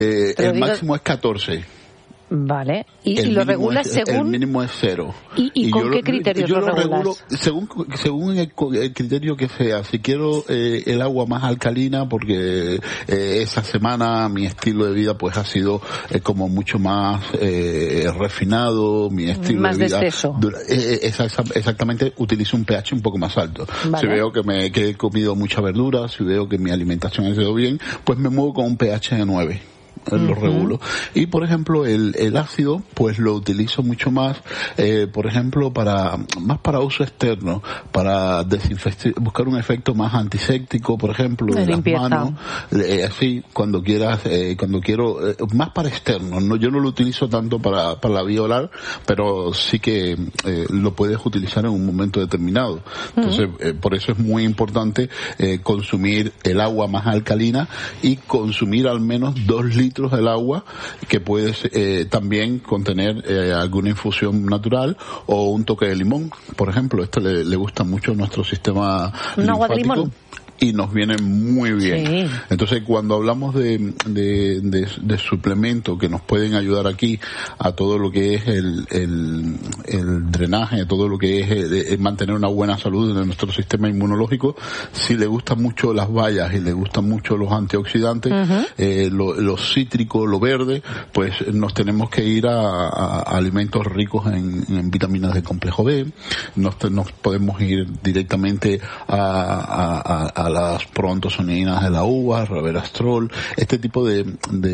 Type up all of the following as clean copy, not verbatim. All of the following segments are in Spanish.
El máximo es 14. Vale. ¿Y lo regulas según? El mínimo es 0. ¿Y con qué criterios lo regulas? Regulo según el criterio que sea. Si quiero el agua más alcalina, porque esa semana mi estilo de vida pues ha sido como mucho más refinado, mi estilo más de vida. Más despeso. Exactamente, utilizo un pH un poco más alto. Vale. Si veo que he comido mucha verdura, si veo que mi alimentación ha sido bien, pues me muevo con un pH de 9. Lo regulo. Y por ejemplo el ácido pues lo utilizo mucho más por ejemplo para uso externo, para buscar un efecto más antiséptico, por ejemplo de las manos, así cuando quiero más para externo, no, yo no lo utilizo tanto para la vía oral, pero sí que lo puedes utilizar en un momento determinado. Entonces por eso es muy importante consumir el agua más alcalina y consumir al menos 2 litros del agua, que puedes también contener alguna infusión natural o un toque de limón, por ejemplo. Esto le gusta mucho a nuestro sistema linfático. Agua de limón. Y nos viene muy bien. Sí. Entonces, cuando hablamos de suplementos que nos pueden ayudar aquí a todo lo que es el drenaje, a todo lo que es mantener una buena salud de nuestro sistema inmunológico, si le gustan mucho las bayas y le gustan mucho los antioxidantes, los cítricos, lo verde, pues nos tenemos que ir a alimentos ricos en vitaminas del complejo B, nos podemos ir directamente a las proantocianinas de la uva, resveratrol, este tipo de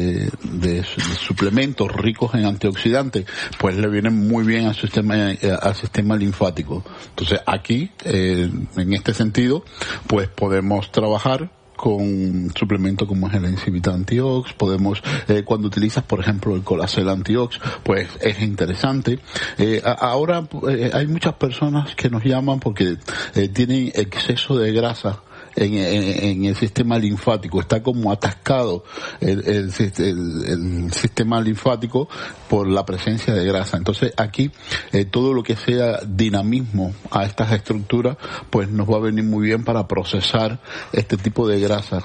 suplementos ricos en antioxidantes, pues le vienen muy bien al sistema linfático. Entonces aquí, en este sentido, pues podemos trabajar con suplementos como es el Encivita Antiox, podemos, cuando utilizas por ejemplo el Colacel Antiox, pues es interesante. Ahora hay muchas personas que nos llaman porque tienen exceso de grasa en el sistema linfático, está como atascado el sistema linfático por la presencia de grasa. Entonces aquí todo lo que sea dinamismo a estas estructuras pues nos va a venir muy bien para procesar este tipo de grasa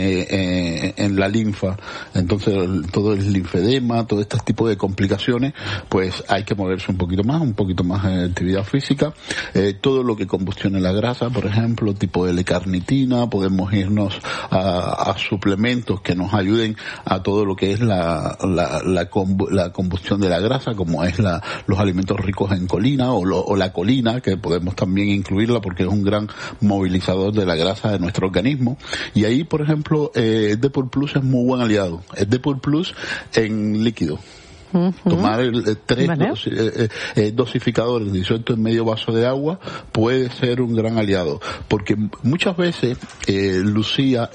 en la linfa. Entonces todo el linfedema, todo este tipo de complicaciones, pues hay que moverse un poquito más de actividad física. Todo lo que combustione la grasa, por ejemplo, tipo L-carnitina, podemos irnos a suplementos que nos ayuden a todo lo que es la combustión de la grasa, como es los alimentos ricos en colina o la colina, que podemos también incluirla porque es un gran movilizador de la grasa de nuestro organismo. Y ahí, por ejemplo, el Depur Plus es muy buen aliado. El Depur Plus en líquido. Tomar 3 dosificadores disueltos en medio vaso de agua puede ser un gran aliado, porque muchas veces Lucía,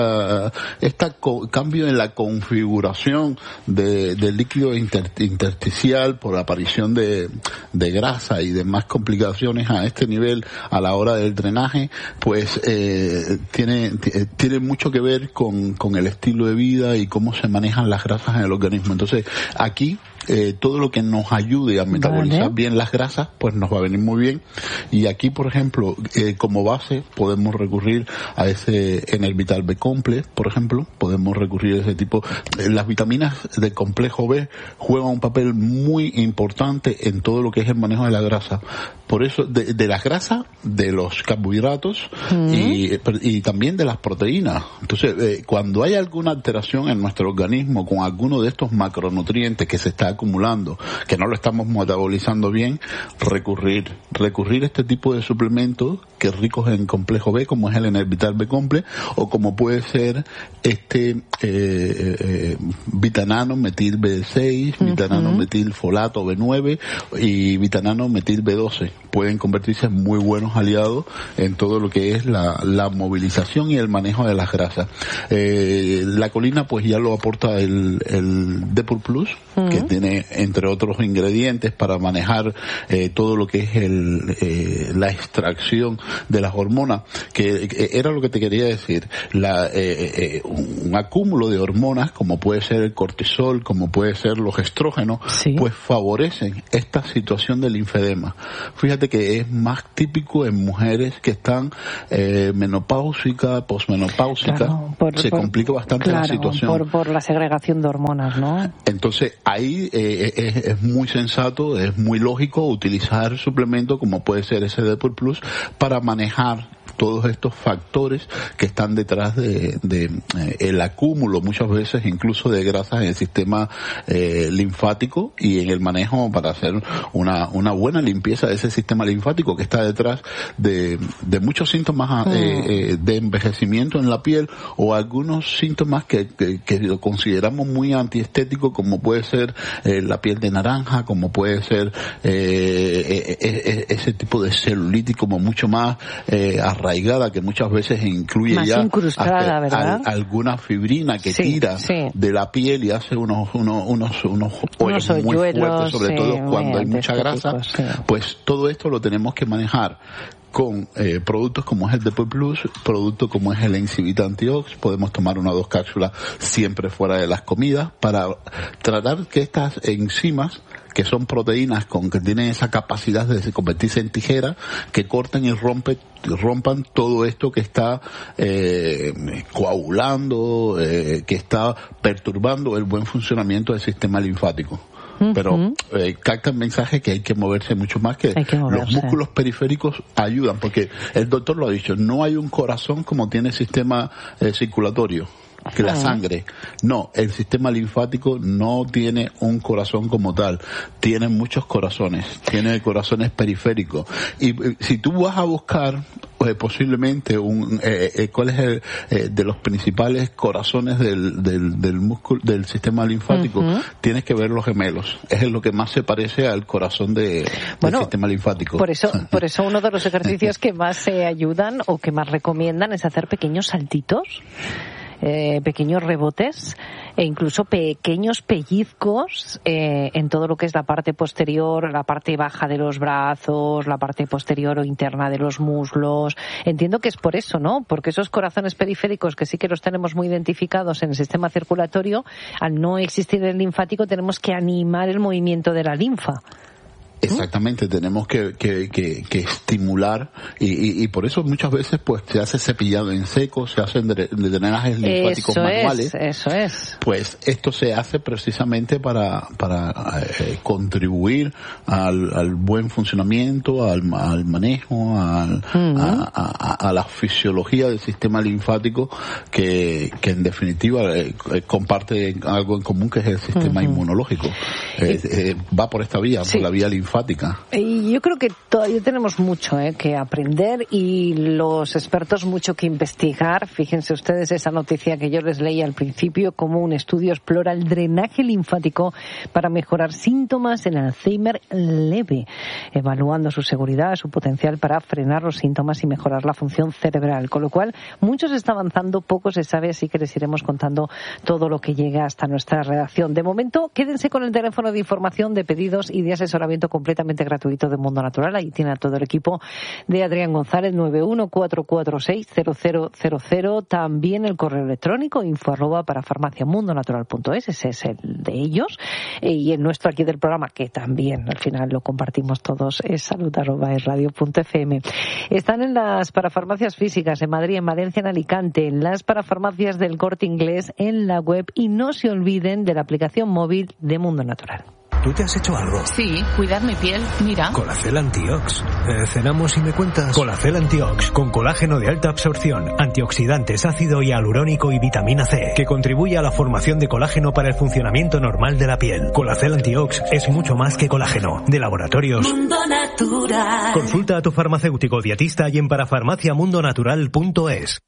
cambio en la configuración del líquido intersticial por la aparición de grasa y demás complicaciones a este nivel a la hora del drenaje, pues tiene mucho que ver con el estilo de vida y cómo se manejan las grasas en el organismo. Entonces aquí todo lo que nos ayude a metabolizar bien las grasas, pues nos va a venir muy bien. Y aquí, por ejemplo, como base, podemos recurrir a ese Enervital B Complex, por ejemplo, podemos recurrir a ese tipo. Las vitaminas del complejo B juegan un papel muy importante en todo lo que es el manejo de la grasa. Por eso, de las grasas, de los carbohidratos y también de las proteínas. Entonces, cuando hay alguna alteración en nuestro organismo con alguno de estos macronutrientes que se está acumulando, que no lo estamos metabolizando bien, recurrir a este tipo de suplementos que es ricos en complejo B, como es el Enervital B Complex, o como puede ser Vitanano Metil B6, Vitanano Metil Folato B9 y Vitanano Metil B12. Pueden convertirse en muy buenos aliados en todo lo que es la movilización y el manejo de las grasas. La colina pues ya lo aporta el Depur Plus, que tiene entre otros ingredientes para manejar todo lo que es la extracción de las hormonas, que era lo que te quería decir. Un acúmulo de hormonas, como puede puede ser el cortisol, como puede ser los estrógenos, pues favorecen esta situación del linfedema. Fíjate que es más típico en mujeres que están menopáusicas, posmenopáusicas, se complica bastante la situación. Por la segregación de hormonas, ¿no? Entonces ahí es muy sensato, es muy lógico utilizar suplementos como puede ser ese Depur Plus para manejar todos estos factores que están detrás de el acúmulo muchas veces incluso de grasas en el sistema linfático y en el manejo para hacer una buena limpieza de ese sistema linfático que está detrás de muchos síntomas de envejecimiento en la piel o algunos síntomas que lo consideramos muy antiestéticos, como puede ser la piel de naranja, como puede ser ese tipo de celulitis como mucho más arraigada, que muchas veces incluye más ya alguna fibrina que tira de la piel y hace unos hoyos muy fuertes, sobre todo cuando hay mucha grasa. Pues todo esto lo tenemos que manejar con productos como es el Depur Plus, productos como es el Enzivita Antiox. Podemos tomar 1 o 2 cápsulas siempre fuera de las comidas para tratar que estas enzimas, que son proteínas que tienen esa capacidad de convertirse en tijera, que corten y rompan todo esto que está coagulando, que está perturbando el buen funcionamiento del sistema linfático. Pero capta el mensaje que hay que moverse mucho más, que los músculos periféricos ayudan, porque el doctor lo ha dicho, no hay un corazón como tiene el sistema circulatorio, que la sangre. No, el sistema linfático no tiene un corazón como tal, tiene muchos corazones, tiene corazones periféricos. Y si tú vas a buscar posiblemente cuál es el de los principales corazones del músculo del sistema linfático, tienes que ver los gemelos. Es lo que más se parece al corazón del sistema linfático. Por eso uno de los ejercicios que más se ayudan o que más recomiendan es hacer pequeños saltitos, pequeños rebotes e incluso pequeños pellizcos en todo lo que es la parte posterior, la parte baja de los brazos, la parte posterior o interna de los muslos. Entiendo que es por eso, ¿no? Porque esos corazones periféricos, que sí que los tenemos muy identificados en el sistema circulatorio, al no existir el linfático tenemos que animar el movimiento de la linfa. Exactamente, tenemos que estimular y por eso muchas veces pues se hace cepillado en seco, se hacen drenajes linfáticos manuales. Eso es. Pues esto se hace precisamente para contribuir al buen funcionamiento, al manejo, a la fisiología del sistema linfático que en definitiva comparte algo en común, que es el sistema inmunológico. Va por esta vía, por la vía linfática. Y yo creo que todavía tenemos mucho que aprender y los expertos mucho que investigar. Fíjense ustedes esa noticia que yo les leí al principio, como un estudio explora el drenaje linfático para mejorar síntomas en Alzheimer leve, evaluando su seguridad, su potencial para frenar los síntomas y mejorar la función cerebral. Con lo cual, mucho se está avanzando, poco se sabe, así que les iremos contando todo lo que llega hasta nuestra redacción. De momento, quédense con el teléfono de información, de pedidos y de asesoramiento completamente gratuito de Mundo Natural. Ahí tiene a todo el equipo de Adrián González, 914460000. También el correo electrónico info@parafarmaciamundonatural.es, ese es el de ellos. Y el nuestro aquí del programa, que también al final lo compartimos todos, es salud@esradio.fm. Están en las parafarmacias físicas en Madrid, en Valencia, en Alicante, en las parafarmacias del Corte Inglés, en la web, y no se olviden de la aplicación móvil de Mundo Natural. ¿Tú te has hecho algo? Sí, cuidar mi piel, mira. Colacel Antiox. Cenamos y me cuentas. Colacel Antiox, con colágeno de alta absorción, antioxidantes, ácido hialurónico y vitamina C, que contribuye a la formación de colágeno para el funcionamiento normal de la piel. Colacel Antiox es mucho más que colágeno. De Laboratorios Mundo Natural. Consulta a tu farmacéutico dietista y en parafarmaciamundonatural.es.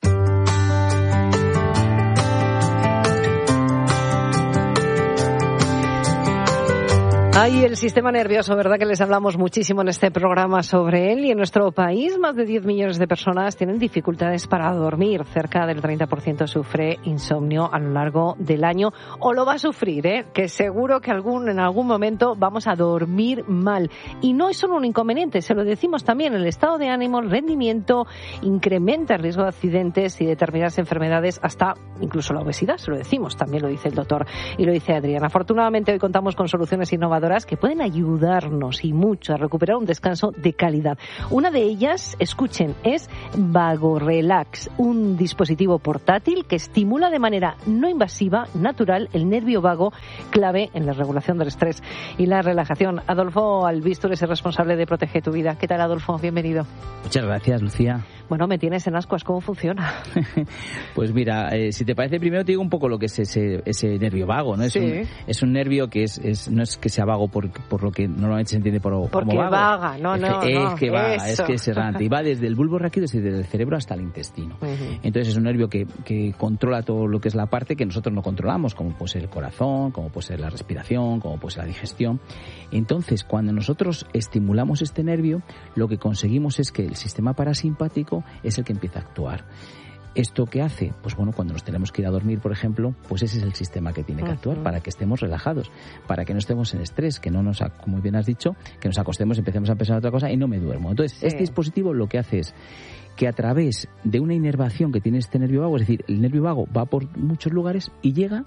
Ay, el sistema nervioso, ¿verdad? Que les hablamos muchísimo en este programa sobre él. Y en nuestro país, más de 10 millones de personas tienen dificultades para dormir. Cerca del 30% sufre insomnio a lo largo del año. O lo va a sufrir, que seguro que en algún momento vamos a dormir mal. Y no es solo un inconveniente, se lo decimos también. El estado de ánimo, el rendimiento, incrementa el riesgo de accidentes y determinadas enfermedades, hasta incluso la obesidad, se lo decimos. También lo dice el doctor y lo dice Adrián. Afortunadamente, hoy contamos con soluciones innovadoras que pueden ayudarnos y mucho a recuperar un descanso de calidad. Una de ellas, escuchen, es VagoRelax, un dispositivo portátil que estimula de manera no invasiva, natural, el nervio vago, clave en la regulación del estrés y la relajación. Adolfo Albistur es el responsable de Protege tu Vida. ¿Qué tal, Adolfo? Bienvenido. Muchas gracias, Lucía. Bueno, me tienes en ascuas. ¿Cómo funciona? Pues mira, si te parece, primero te digo un poco lo que es ese nervio vago, ¿no? Es un nervio que no es que sea vago por lo que normalmente se entiende como vago. Porque vaga, Es que vaga, eso. es que es errante. Y va desde el bulbo raquídeo, desde el cerebro hasta el intestino. Uh-huh. Entonces es un nervio que controla todo lo que es la parte que nosotros no controlamos, como puede ser el corazón, como puede ser la respiración, como puede ser la digestión. Entonces, cuando nosotros estimulamos este nervio, lo que conseguimos es que el sistema parasimpático es el que empieza a actuar. ¿Esto qué hace? Pues bueno, cuando nos tenemos que ir a dormir, por ejemplo, pues ese es el sistema que tiene que actuar para que estemos relajados, para que no estemos en estrés, que no nos, como bien has dicho, que nos acostemos, empecemos a pensar en otra cosa y no me duermo. Entonces, este dispositivo lo que hace es que a través de una inervación que tiene este nervio vago, es decir, el nervio vago va por muchos lugares y llega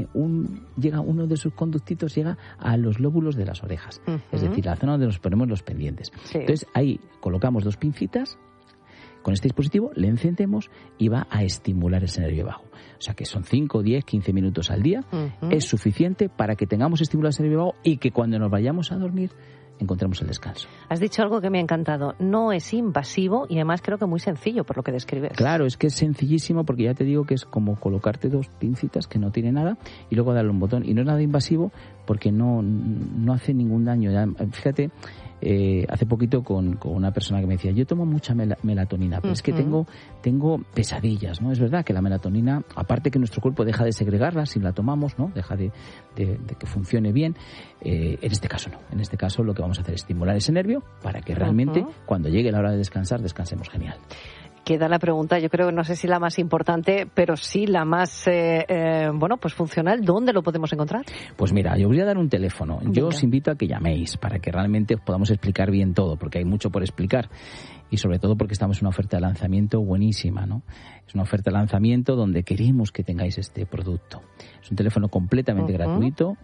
uno de sus conductitos, llega a los lóbulos de las orejas, es decir, la zona donde nos ponemos los pendientes. Sí. Entonces, ahí colocamos 2 pincitas. Con este dispositivo le encendemos y va a estimular ese nervio vago. O sea que son 5, 10, 15 minutos al día. Es suficiente para que tengamos estimulado ese nervio vago y que cuando nos vayamos a dormir encontremos el descanso. Has dicho algo que me ha encantado. No es invasivo y además creo que muy sencillo por lo que describes. Claro, es que es sencillísimo porque ya te digo que es como colocarte 2 pincitas que no tiene nada y luego darle un botón. Y no es nada invasivo porque no hace ningún daño. Ya, fíjate, hace poquito con una persona que me decía, yo tomo mucha melatonina, pero es que tengo pesadillas, ¿no? Es verdad que la melatonina, aparte que nuestro cuerpo deja de segregarla si la tomamos, ¿no? Deja de que funcione bien. En este caso no. En este caso lo que vamos a hacer es estimular ese nervio para que realmente cuando llegue la hora de descansar, descansemos genial. Queda la pregunta, yo creo que no sé si la más importante, pero sí la más, pues funcional. ¿Dónde lo podemos encontrar? Pues mira, yo voy a dar un teléfono. Yo os invito a que llaméis para que realmente os podamos explicar bien todo, porque hay mucho por explicar. Y sobre todo porque estamos en una oferta de lanzamiento buenísima, ¿no? Es una oferta de lanzamiento donde queremos que tengáis este producto. Es un teléfono completamente gratuito,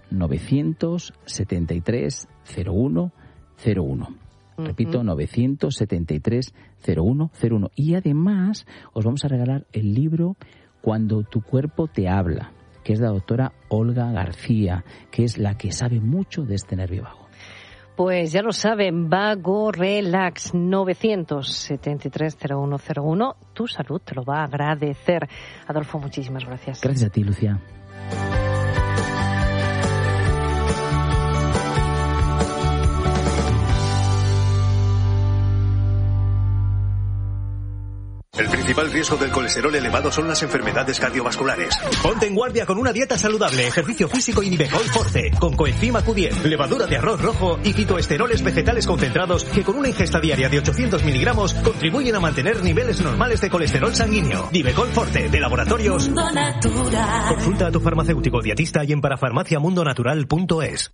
973-0101. Repito, 973-0101. Y además os vamos a regalar el libro Cuando tu cuerpo te habla, que es de la doctora Olga García, que es la que sabe mucho de este nervio vago. Pues ya lo saben, VagoRelax, 973-0101. Tu salud te lo va a agradecer. Adolfo, muchísimas gracias. Gracias a ti, Lucía. El principal riesgo del colesterol elevado son las enfermedades cardiovasculares. Ponte en guardia con una dieta saludable, ejercicio físico y Nivecol Forte, con coenzima Q10, levadura de arroz rojo y fitoesteroles vegetales concentrados que con una ingesta diaria de 800 miligramos contribuyen a mantener niveles normales de colesterol sanguíneo. Nivecol Forte, de Laboratorios Mundo Natural. Consulta a tu farmacéutico dietista y en parafarmaciamundonatural.es.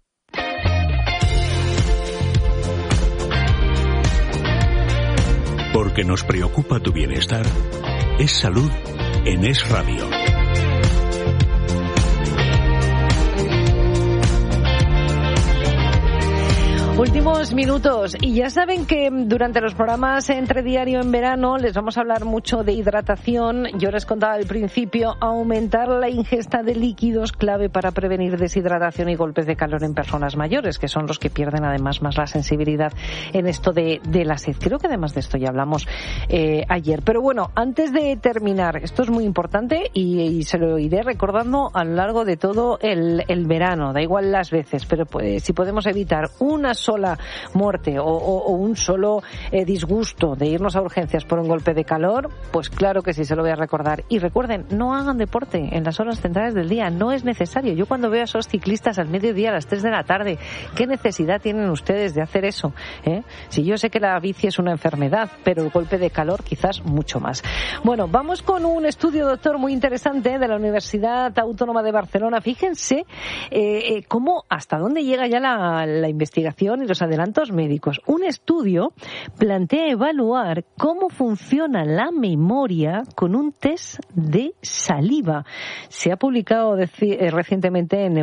Porque nos preocupa tu bienestar, es salud en Es Radio. Últimos minutos. Y ya saben que durante los programas Entre Diario en verano les vamos a hablar mucho de hidratación. Yo les contaba al principio, aumentar la ingesta de líquidos, clave para prevenir deshidratación y golpes de calor en personas mayores, que son los que pierden además más la sensibilidad en esto de la sed. Creo que además de esto ya hablamos ayer. Pero bueno, antes de terminar, esto es muy importante y se lo iré recordando a lo largo de todo el verano. Da igual las veces, pero si podemos evitar una sola sola muerte o un solo disgusto de irnos a urgencias por un golpe de calor, pues claro que sí, se lo voy a recordar. Y recuerden, no hagan deporte en las horas centrales del día, no es necesario. Yo cuando veo a esos ciclistas al mediodía, a las 3 de la tarde, ¿qué necesidad tienen ustedes de hacer eso? Si yo sé que la bici es una enfermedad, pero el golpe de calor quizás mucho más. Bueno, vamos con un estudio, doctor, muy interesante de la Universidad Autónoma de Barcelona. Fíjense cómo, hasta dónde llega ya la investigación y los adelantos médicos. Un estudio plantea evaluar cómo funciona la memoria con un test de saliva. Se ha publicado recientemente en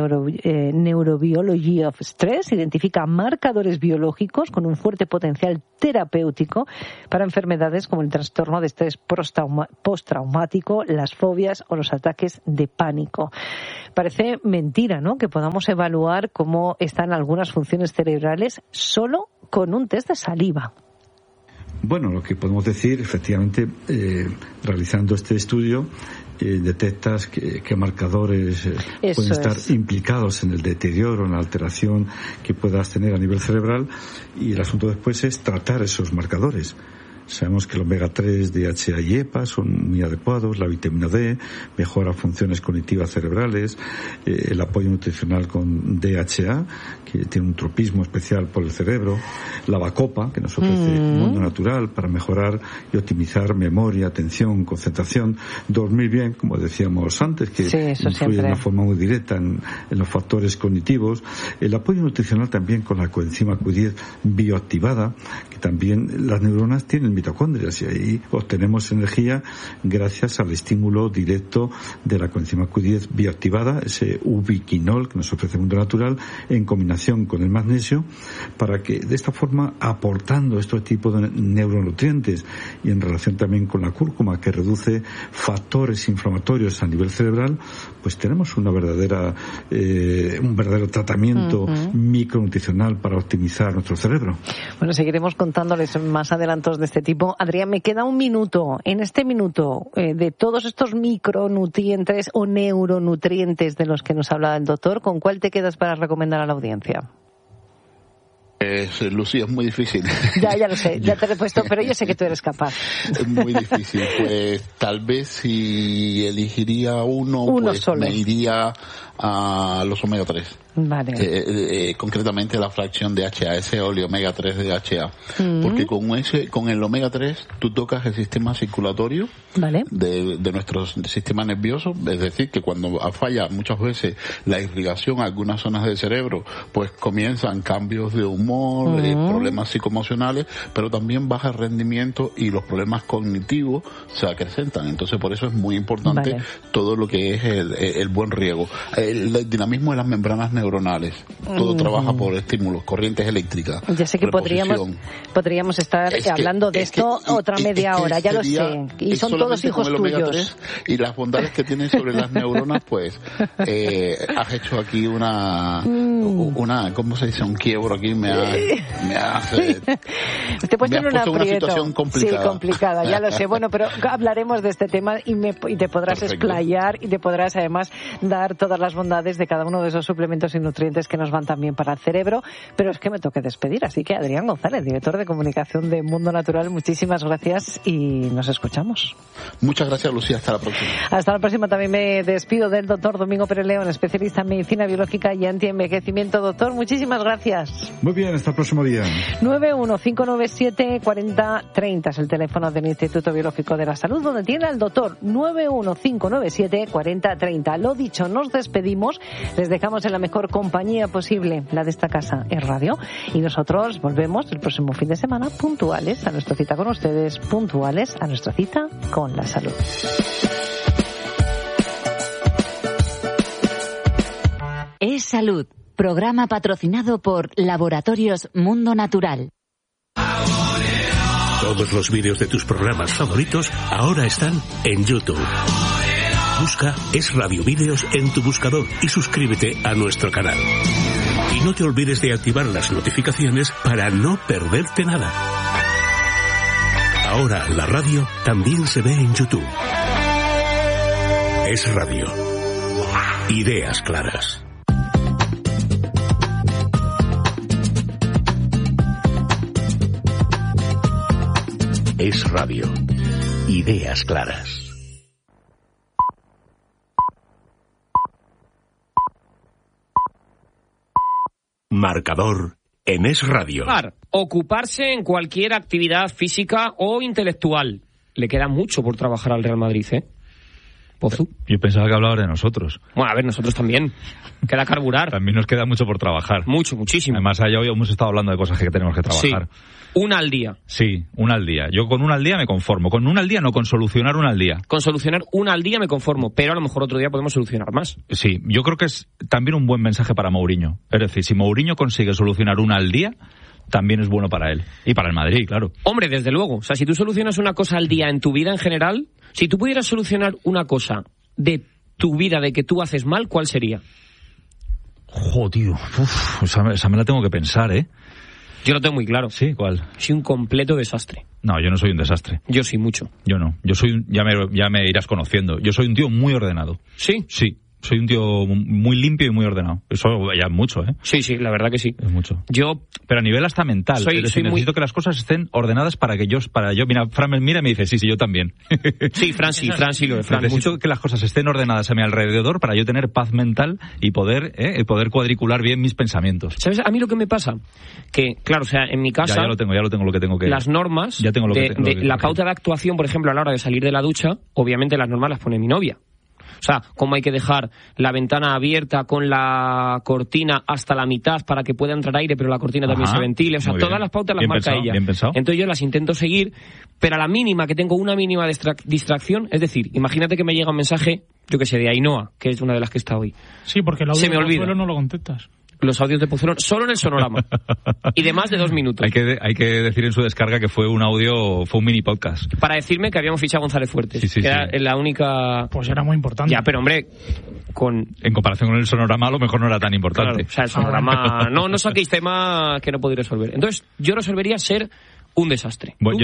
Neurobiology of Stress. Identifica marcadores biológicos con un fuerte potencial terapéutico para enfermedades como el trastorno de estrés postraumático, las fobias o los ataques de pánico. Parece mentira, ¿no?, que podamos evaluar cómo están algunas funciones cerebrales solo con un test de saliva. Bueno, lo que podemos decir, efectivamente, realizando este estudio, detectas qué marcadores pueden estar implicados en el deterioro, en la alteración que puedas tener a nivel cerebral, y el asunto después es tratar esos marcadores. Sabemos que el omega 3, DHA y EPA son muy adecuados, la vitamina D mejora funciones cognitivas cerebrales, el apoyo nutricional con DHA, que tiene un tropismo especial por el cerebro, la bacopa, que nos ofrece Mundo Natural para mejorar y optimizar memoria, atención, concentración, dormir bien, como decíamos antes, que influye de una forma muy directa en los factores cognitivos, el apoyo nutricional también con la coenzima Q10 bioactivada, que también las neuronas tienen mitocondrias y ahí obtenemos energía gracias al estímulo directo de la coenzima Q10 bioactivada, ese ubiquinol que nos ofrece Mundo Natural en combinación con el magnesio, para que de esta forma, aportando este tipo de neuronutrientes y en relación también con la cúrcuma que reduce factores inflamatorios a nivel cerebral, pues tenemos un verdadero tratamiento micronutricional para optimizar nuestro cerebro. Bueno, seguiremos contándoles más adelantos de este tipo. Adrián, me queda un minuto. En este minuto, de todos estos micronutrientes o neuronutrientes de los que nos hablaba el doctor, ¿con cuál te quedas para recomendar a la audiencia? Lucía, es muy difícil. Ya lo sé, ya te lo he puesto, pero yo sé que tú eres capaz. Es muy difícil. Pues tal vez si elegiría uno pues solo. Me iría a los omega 3. Vale. Concretamente la fracción DHA, ese óleo omega 3 de DHA. Porque con el omega 3 tú tocas el sistema circulatorio de nuestro sistema nervioso, es decir, que cuando falla muchas veces la irrigación a algunas zonas del cerebro, pues comienzan cambios de humor, problemas psicoemocionales, pero también baja el rendimiento y los problemas cognitivos se acrecentan. Entonces por eso es muy importante todo lo que es el buen riego. El dinamismo de las membranas neuronales. Todo trabaja por estímulos, corrientes eléctricas. Ya sé que podríamos estar hablando de esto otra media hora, ya lo sé. Y son todos hijos tuyos. Y las bondades que tienen sobre las neuronas, pues has hecho aquí una ¿cómo se dice? Un quiebro aquí, me hace... Te he puesto en una situación complicada. Sí, complicada, ya lo sé. Bueno, pero hablaremos de este tema y te podrás explayar y te podrás además dar todas las bondades de cada uno de esos suplementos y nutrientes que nos van también para el cerebro. Pero es que me toque despedir, así que Adrián González, director de comunicación de Mundo Natural, muchísimas gracias y nos escuchamos. Muchas gracias, Lucía, hasta la próxima. Hasta la próxima. También me despido del doctor Domingo Pérez León, especialista en medicina biológica y antienvejecimiento. Doctor, muchísimas gracias. Muy bien, hasta el próximo día. 915974030 es el teléfono del Instituto Biológico de la Salud, donde tiene al doctor. 915974030. Lo dicho, nos despedimos, les dejamos en la mejor compañía posible, la de esta casa, es radio, y nosotros volvemos el próximo fin de semana puntuales a nuestra cita con ustedes, puntuales a nuestra cita con la salud. Es Salud, programa patrocinado por Laboratorios Mundo Natural. Todos los vídeos de tus programas favoritos ahora están en YouTube. Busca Es Radio Vídeos en tu buscador y suscríbete a nuestro canal. Y no te olvides de activar las notificaciones para no perderte nada. Ahora la radio también se ve en YouTube. Es Radio. Ideas claras. Es Radio. Ideas claras. Marcador en Es Radio. Ocuparse en cualquier actividad física o intelectual. Le queda mucho por trabajar al Real Madrid, ¿eh? Pozu. Yo pensaba que hablaba de nosotros. Bueno, a ver, nosotros también. Queda carburar. También nos queda mucho por trabajar. Muchísimo. Además, allá hoy hemos estado hablando de cosas que tenemos que trabajar. Sí. Una al día. Sí, una al día. Yo con una al día me conformo. Con una al día no, con solucionar una al día. Con solucionar una al día me conformo, pero a lo mejor otro día podemos solucionar más. Sí, yo creo que es también un buen mensaje para Mourinho. Es decir, si Mourinho consigue solucionar una al día, también es bueno para él. Y para el Madrid, claro. Hombre, desde luego. O sea, si tú solucionas una cosa al día en tu vida en general, si tú pudieras solucionar una cosa de tu vida de que tú haces mal, ¿cuál sería? Tío. Esa me la tengo que pensar, ¿eh? Yo lo tengo muy claro. ¿Sí? ¿Cuál? Soy un completo desastre. No, yo no soy un desastre. Yo sí, mucho. Yo no. Yo soy ya me irás conociendo. Yo soy un tío muy ordenado. ¿Sí? Sí. Soy un tío muy limpio y muy ordenado. Eso ya es mucho, ¿eh? Sí, la verdad que sí. Es mucho. Yo... Pero a nivel hasta mental. Necesito que las cosas estén ordenadas para yo... Mira, Fran me mira y me dice, sí, yo también. Sí, Fran lo de Fran. Necesito mucho. que las cosas estén ordenadas a mi alrededor para yo tener paz mental y poder cuadricular bien mis pensamientos. ¿Sabes? A mí lo que me pasa, que, claro, o sea, en mi casa... Ya lo tengo lo que tengo que... Las normas... Ya tengo la pauta de actuación, por ejemplo, a la hora de salir de la ducha, obviamente las normas las pone mi novia. O sea, cómo hay que dejar la ventana abierta con la cortina hasta la mitad para que pueda entrar aire, pero la cortina también se ventile. O sea, todas las pautas las marca ella. Bien pensado. Entonces yo las intento seguir, pero a la mínima que tengo una mínima distracción, es decir, imagínate que me llega un mensaje, yo que sé, de Ainhoa, que es una de las que está hoy. Sí, porque el audio se me olvida. no lo contestas. Los audios de Pozuelo solo en el sonorama y de más de 2 minutos. Hay que decir en su descarga que fue un mini podcast para decirme que habíamos fichado a González Fuertes, que era la única... Pues era muy importante. Ya, pero hombre, en comparación con el sonorama a lo mejor no era tan importante. Claro, o sea, el sonorama no saquéis tema que no podéis resolver. Entonces yo resolvería ser un desastre. Bueno,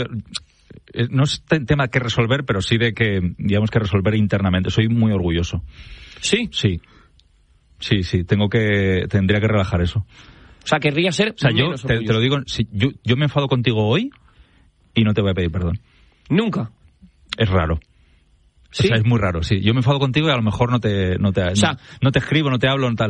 no es tema que resolver, pero sí de que, digamos, que resolver internamente. Soy muy orgulloso. ¿Sí? Sí. Sí, tendría que relajar eso. O sea, querría ser... O sea, yo te lo digo, yo me enfado contigo hoy y no te voy a pedir perdón. ¿Nunca? Es raro. ¿Sí? O sea, es muy raro, sí. Yo me enfado contigo y a lo mejor no te escribo, no te hablo, no tal.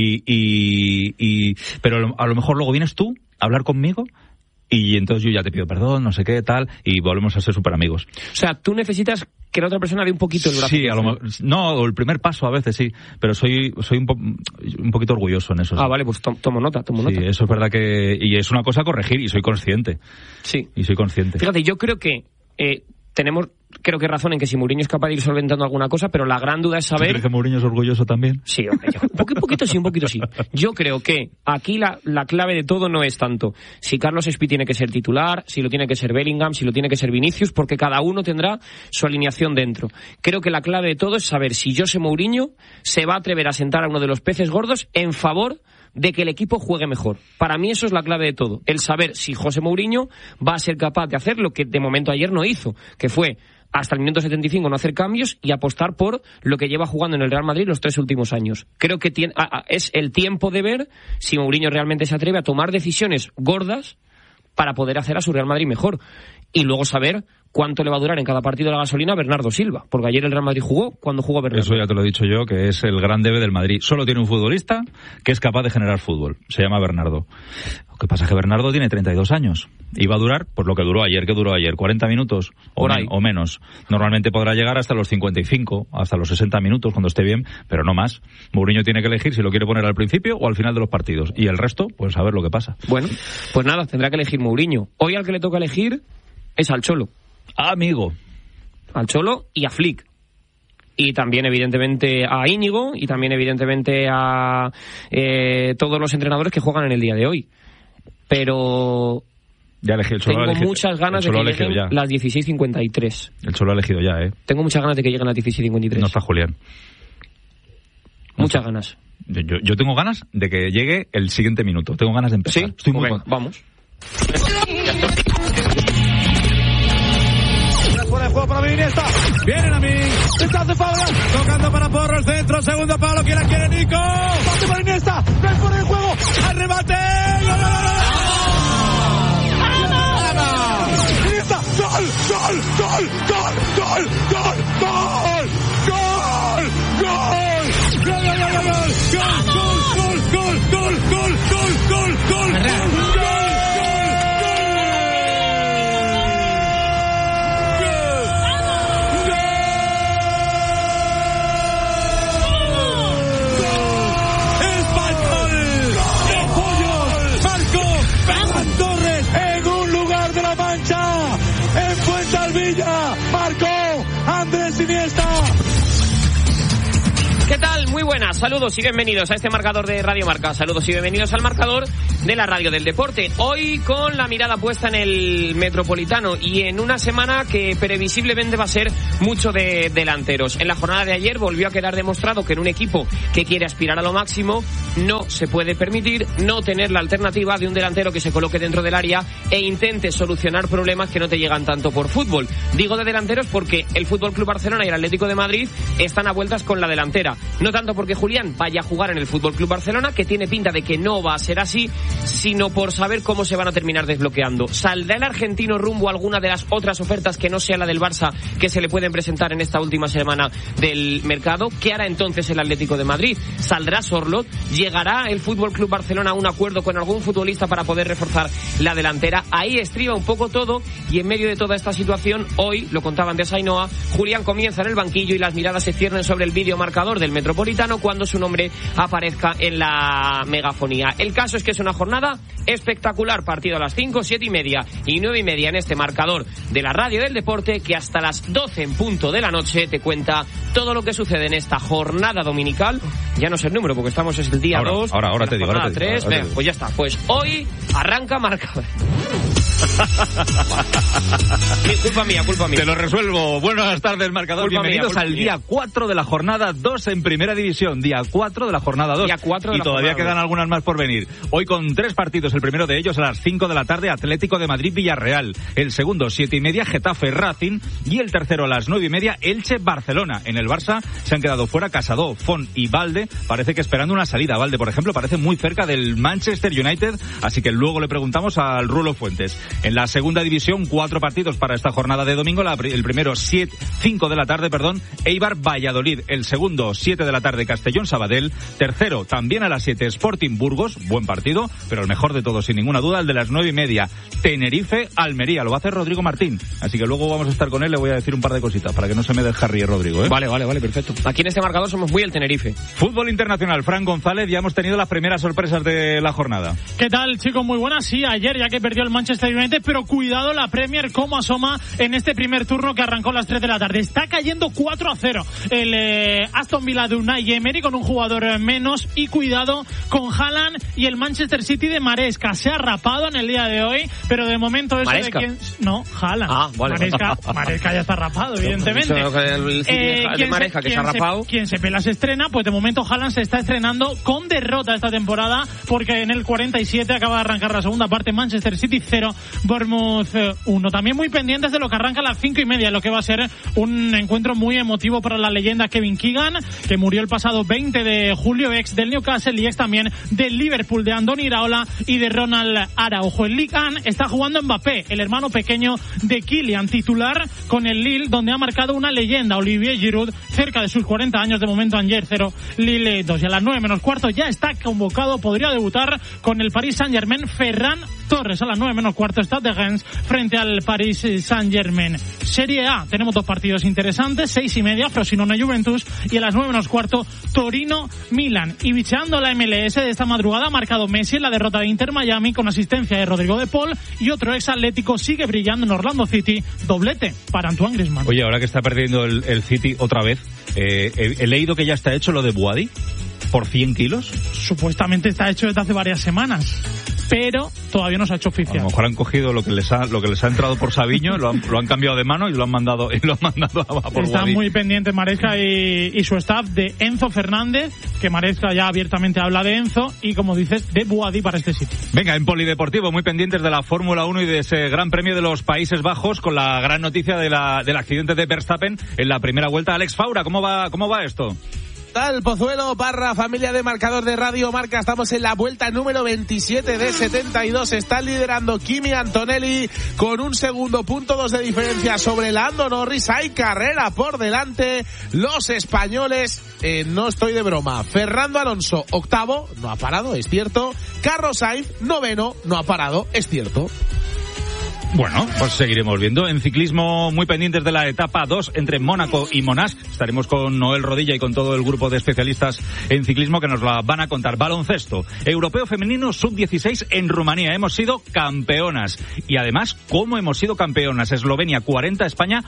Pero a lo mejor luego vienes tú a hablar conmigo y entonces yo ya te pido perdón, no sé qué, tal, y volvemos a ser súper amigos. O sea, tú necesitas que la otra persona dé un poquito el brazo. Sí, no, el primer paso a veces sí, pero soy un poquito orgulloso en eso. Ah, sí. Vale, pues tomo nota. Sí, eso es verdad y es una cosa a corregir y soy consciente. Sí. Y soy consciente. Fíjate, yo creo que tenemos razón en que si Mourinho es capaz de ir solventando alguna cosa, pero la gran duda es saber... ¿Tú crees que Mourinho es orgulloso también? Sí, hombre, un poquito sí. Yo creo que aquí la clave de todo no es tanto si Carlos Espí tiene que ser titular, si lo tiene que ser Bellingham, si lo tiene que ser Vinicius, porque cada uno tendrá su alineación dentro. Creo que la clave de todo es saber si José Mourinho se va a atrever a sentar a uno de los peces gordos en favor de que el equipo juegue mejor. Para mí eso es la clave de todo. El saber si José Mourinho va a ser capaz de hacer lo que de momento ayer no hizo, que fue hasta el minuto 75 no hacer cambios y apostar por lo que lleva jugando en el Real Madrid los 3 últimos años. Creo que es el tiempo de ver si Mourinho realmente se atreve a tomar decisiones gordas para poder hacer a su Real Madrid mejor. Y luego saber cuánto le va a durar en cada partido la gasolina a Bernardo Silva, porque ayer el Real Madrid jugó cuando jugó Bernardo. Eso ya te lo he dicho yo, que es el gran debe del Madrid. Solo tiene un futbolista que es capaz de generar fútbol. Se llama Bernardo. Lo que pasa es que Bernardo tiene 32 años y va a durar por lo que duró ayer. ¿Qué duró ayer? 40 minutos o menos. Normalmente podrá llegar hasta los 55, hasta los 60 minutos cuando esté bien, pero no más. Mourinho tiene que elegir si lo quiere poner al principio o al final de los partidos. Y el resto, pues a ver lo que pasa. Bueno, pues nada, tendrá que elegir Mourinho. Hoy al que le toca elegir es al Cholo. Amigo. Al Cholo y a Flick. Y también, evidentemente, a Íñigo y también, evidentemente, a todos los entrenadores que juegan en el día de hoy. Pero ya elegí el Cholo. Tengo muchas ganas de que lleguen las 16:53. El Cholo ha elegido ya, ¿eh? Tengo muchas ganas de que lleguen las 16:53. No está Julián. Muchas ganas. Yo tengo ganas de que llegue el siguiente minuto. Tengo ganas de empezar. ¿Sí? Estoy muy vamos. Fuera de juego para Iniesta. Vienen a mí. Descanso Fabra. Tocando para Porro el centro. Segundo palo. ¿Quién la quiere? Nico. Pase para Iniesta. Ven fuera de juego. Al remate. ¡Gol! Iniesta. buenas, saludos y bienvenidos a este marcador de Radio Marca. Saludos y bienvenidos al marcador de la Radio del Deporte. Hoy con la mirada puesta en el Metropolitano y en una semana que previsiblemente va a ser mucho de delanteros. En la jornada de ayer volvió a quedar demostrado que en un equipo que quiere aspirar a lo máximo no se puede permitir no tener la alternativa de un delantero que se coloque dentro del área e intente solucionar problemas que no te llegan tanto por fútbol. Digo de delanteros porque el Fútbol Club Barcelona y el Atlético de Madrid están a vueltas con la delantera. No tanto porque Julián vaya a jugar en el Fútbol Club Barcelona, que tiene pinta de que no va a ser así, sino por saber cómo se van a terminar desbloqueando. ¿Saldrá el argentino rumbo a alguna de las otras ofertas que no sea la del Barça que se le pueden presentar en esta última semana del mercado? ¿Qué hará entonces el Atlético de Madrid? ¿Saldrá Sorloth? ¿Llegará el Fútbol Club Barcelona a un acuerdo con algún futbolista para poder reforzar la delantera? Ahí estriba un poco todo, y en medio de toda esta situación, hoy, lo contaban de Ainhoa, Julián comienza en el banquillo y las miradas se ciernen sobre el videomarcador del Metropolitano cuando su nombre aparezca en la megafonía. El caso es que es una jornada espectacular, partido a las 5, 7 y media y 9 y media en este marcador de la Radio del Deporte, que hasta las 12 en punto de la noche te cuenta todo lo que sucede en esta jornada dominical. Ya no sé el número porque estamos es el día 2. Ahora te digo. 3, venga, pues ya está. Pues hoy arranca marcador. Culpa mía. Te lo resuelvo. Buenas tardes, marcador. Bienvenidos al día 4 de la jornada 2 en Primera División. Día 4 de la jornada 2. Y todavía quedan algunas más por venir. Hoy con 3 partidos. El primero de ellos a las 5 de la tarde, Atlético de Madrid-Villarreal. El segundo, 7 y media, Getafe-Racing. Y el tercero a las 9 y media, Elche-Barcelona. En el Barça se han quedado fuera Casado, Font y Valde. Parece que esperando una salida. Valde, por ejemplo, parece muy cerca del Manchester United. Así que luego le preguntamos al Rulo Fuentes. En la segunda división, 4 partidos para esta jornada de domingo. El primero, 5 de la tarde, Eibar-Valladolid. El segundo, 7 de la tarde, Castellón-Sabadell. Tercero, también a las 7, Sporting-Burgos. Buen partido, pero el mejor de todos, sin ninguna duda, el de las 9 y media, Tenerife-Almería. Lo va a hacer Rodrigo Martín. Así que luego vamos a estar con él. Le voy a decir un par de cositas para que no se me deje ríe Rodrigo, ¿eh? Vale, perfecto. Aquí en este marcador somos muy el Tenerife. Fútbol internacional. Fran González, ya hemos tenido las primeras sorpresas de la jornada. ¿Qué tal, chicos? Muy buenas. Sí, ayer ya que perdió el Manchester United, pero cuidado la Premier cómo asoma en este primer turno que arrancó a las 3 de la tarde. Está cayendo 4-0 el Aston Villa de Unai Emery con un jugador menos, y cuidado con Haaland y el Manchester City de Maresca. Se ha rapado en el día de hoy, pero de momento eso ¿Maresca? de quién... No, Haaland. Maresca ya está rapado, evidentemente. Quien se pela se estrena, pues de momento Haaland se está estrenando con derrota esta temporada, porque en el 47 acaba de arrancar la segunda parte, Manchester City 0, Bournemouth 1. También muy pendientes de lo que arranca a las 5 y media, lo que va a ser un encuentro muy emotivo para la leyenda Kevin Keegan, que murió el pasado 20 de julio, ex del Newcastle y ex también del Liverpool, de Andoni Iraola y de Ronald Araujo. El Ligue 1 está jugando Mbappé, el hermano pequeño de Kylian, titular con el Lille, donde ha marcado una leyenda, Olivier Giroud, cerca de sus 40 años, de momento Angers 0, Lille 2. Y a las 9 menos cuarto ya está convocado, podría debutar con el Paris Saint-Germain, Ferran Torres. A las 9 menos cuarto está de Rennes frente al Paris Saint-Germain. Serie A, tenemos 2 partidos interesantes, 6 y media, Frosinone-Juventus, y a las 9 menos cuarto, Torino-Milan. Y bicheando la MLS de esta madrugada, ha marcado Messi en la derrota de Inter-Miami con asistencia de Rodrigo de Paul, y otro ex atlético sigue brillando en Orlando City, doblete para Antoine Griezmann. Oye, ahora que está perdiendo el City otra vez, he leído que ya está hecho lo de Boadi por 100 kilos. Supuestamente está hecho desde hace varias semanas, pero todavía no se ha hecho oficial. A lo mejor han cogido lo que les ha entrado por Sabiño, lo han cambiado de mano y lo han mandado a por Están Boadi. muy pendientes Maresca y su staff de Enzo Fernández, que Maresca ya abiertamente habla de Enzo, y como dices, de Boadi para este sitio. Venga, en Polideportivo, muy pendientes de la Fórmula 1 y de ese Gran Premio de los Países Bajos, con la gran noticia del accidente de Verstappen en la primera vuelta. Alex Faura, ¿cómo va esto? Tal Pozuelo barra familia de marcador de Radio Marca, estamos en la vuelta número 27 de 72, están liderando Kimi Antonelli con un segundo, punto 2 de diferencia sobre Lando Norris. Hay carrera por delante, los españoles, no estoy de broma, Fernando Alonso octavo, no ha parado, es cierto, Carlos Sainz noveno, no ha parado, es cierto. Bueno, pues seguiremos viendo. En ciclismo, muy pendientes de la etapa 2 entre Mónaco y Monash. Estaremos con Noel Rodilla y con todo el grupo de especialistas en ciclismo que nos la van a contar. Baloncesto, europeo femenino sub-16 en Rumanía. Hemos sido campeonas. Y además, ¿cómo hemos sido campeonas? Eslovenia 40, España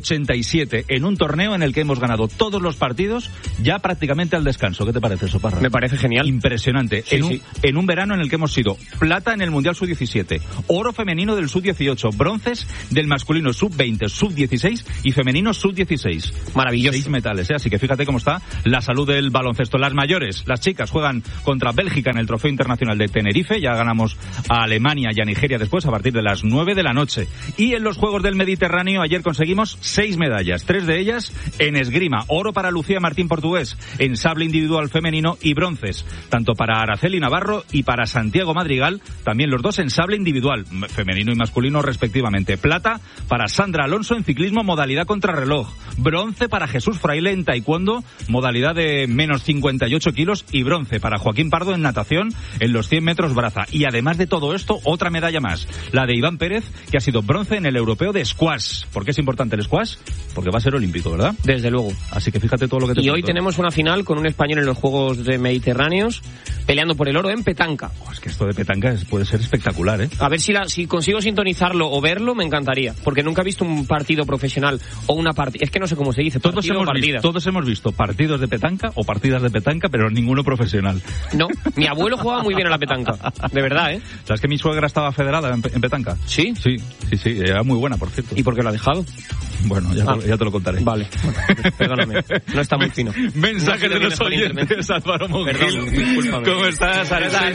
87. En un torneo en el que hemos ganado todos los partidos ya prácticamente al descanso. ¿Qué te parece eso, Parra? Me parece genial. Impresionante. Sí, en un verano en el que hemos sido plata en el Mundial Sub-17, oro femenino del Sub-18, bronces del masculino Sub-20, Sub-16 y femenino Sub-16. Maravilloso. 6 metales, Así que fíjate cómo está la salud del baloncesto. Las mayores, las chicas, juegan contra Bélgica en el Trofeo Internacional de Tenerife. Ya ganamos a Alemania y a Nigeria después a partir de las 9 de la noche. Y en los Juegos del Mediterráneo ayer conseguimos 6 medallas, 3 de ellas en esgrima. Oro para Lucía Martín Portugués en sable individual femenino y bronces, tanto para Araceli Navarro y para Santiago Madrigal, también los dos en sable individual, femenino y masculino respectivamente. Plata para Sandra Alonso en ciclismo modalidad contrarreloj. Bronce para Jesús Fraile en taekwondo, modalidad de menos 58 kilos. Y bronce para Joaquín Pardo en natación en los 100 metros braza. Y además de todo esto, otra medalla más, la de Iván Pérez, que ha sido bronce en el europeo de squash. ¿Por qué es importante el squash? Porque va a ser olímpico, ¿verdad? Desde luego. Así que fíjate todo lo que te Y cuento. hoy tenemos una final con un español en los Juegos Mediterráneos peleando por el oro en petanca. Es que esto de petanca puede ser espectacular, ¿eh? A ver si consigo sintonizarlo o verlo, me encantaría, porque nunca he visto un partido profesional o una partida. Es que no sé cómo se dice. Todos hemos visto partidos de petanca o partidas de petanca, pero ninguno profesional. No, mi abuelo jugaba muy bien a la petanca, de verdad, ¿eh? ¿Sabes que mi suegra estaba federada en petanca? ¿Sí? Sí, era muy buena, por cierto. ¿Y por qué lo ha dejado? Bueno, ya te lo contaré. Vale, perdóname, no está muy fino. Mensajes de los oyentes, Álvaro Mongil. Perdón, discúlpame. ¿Cómo estás?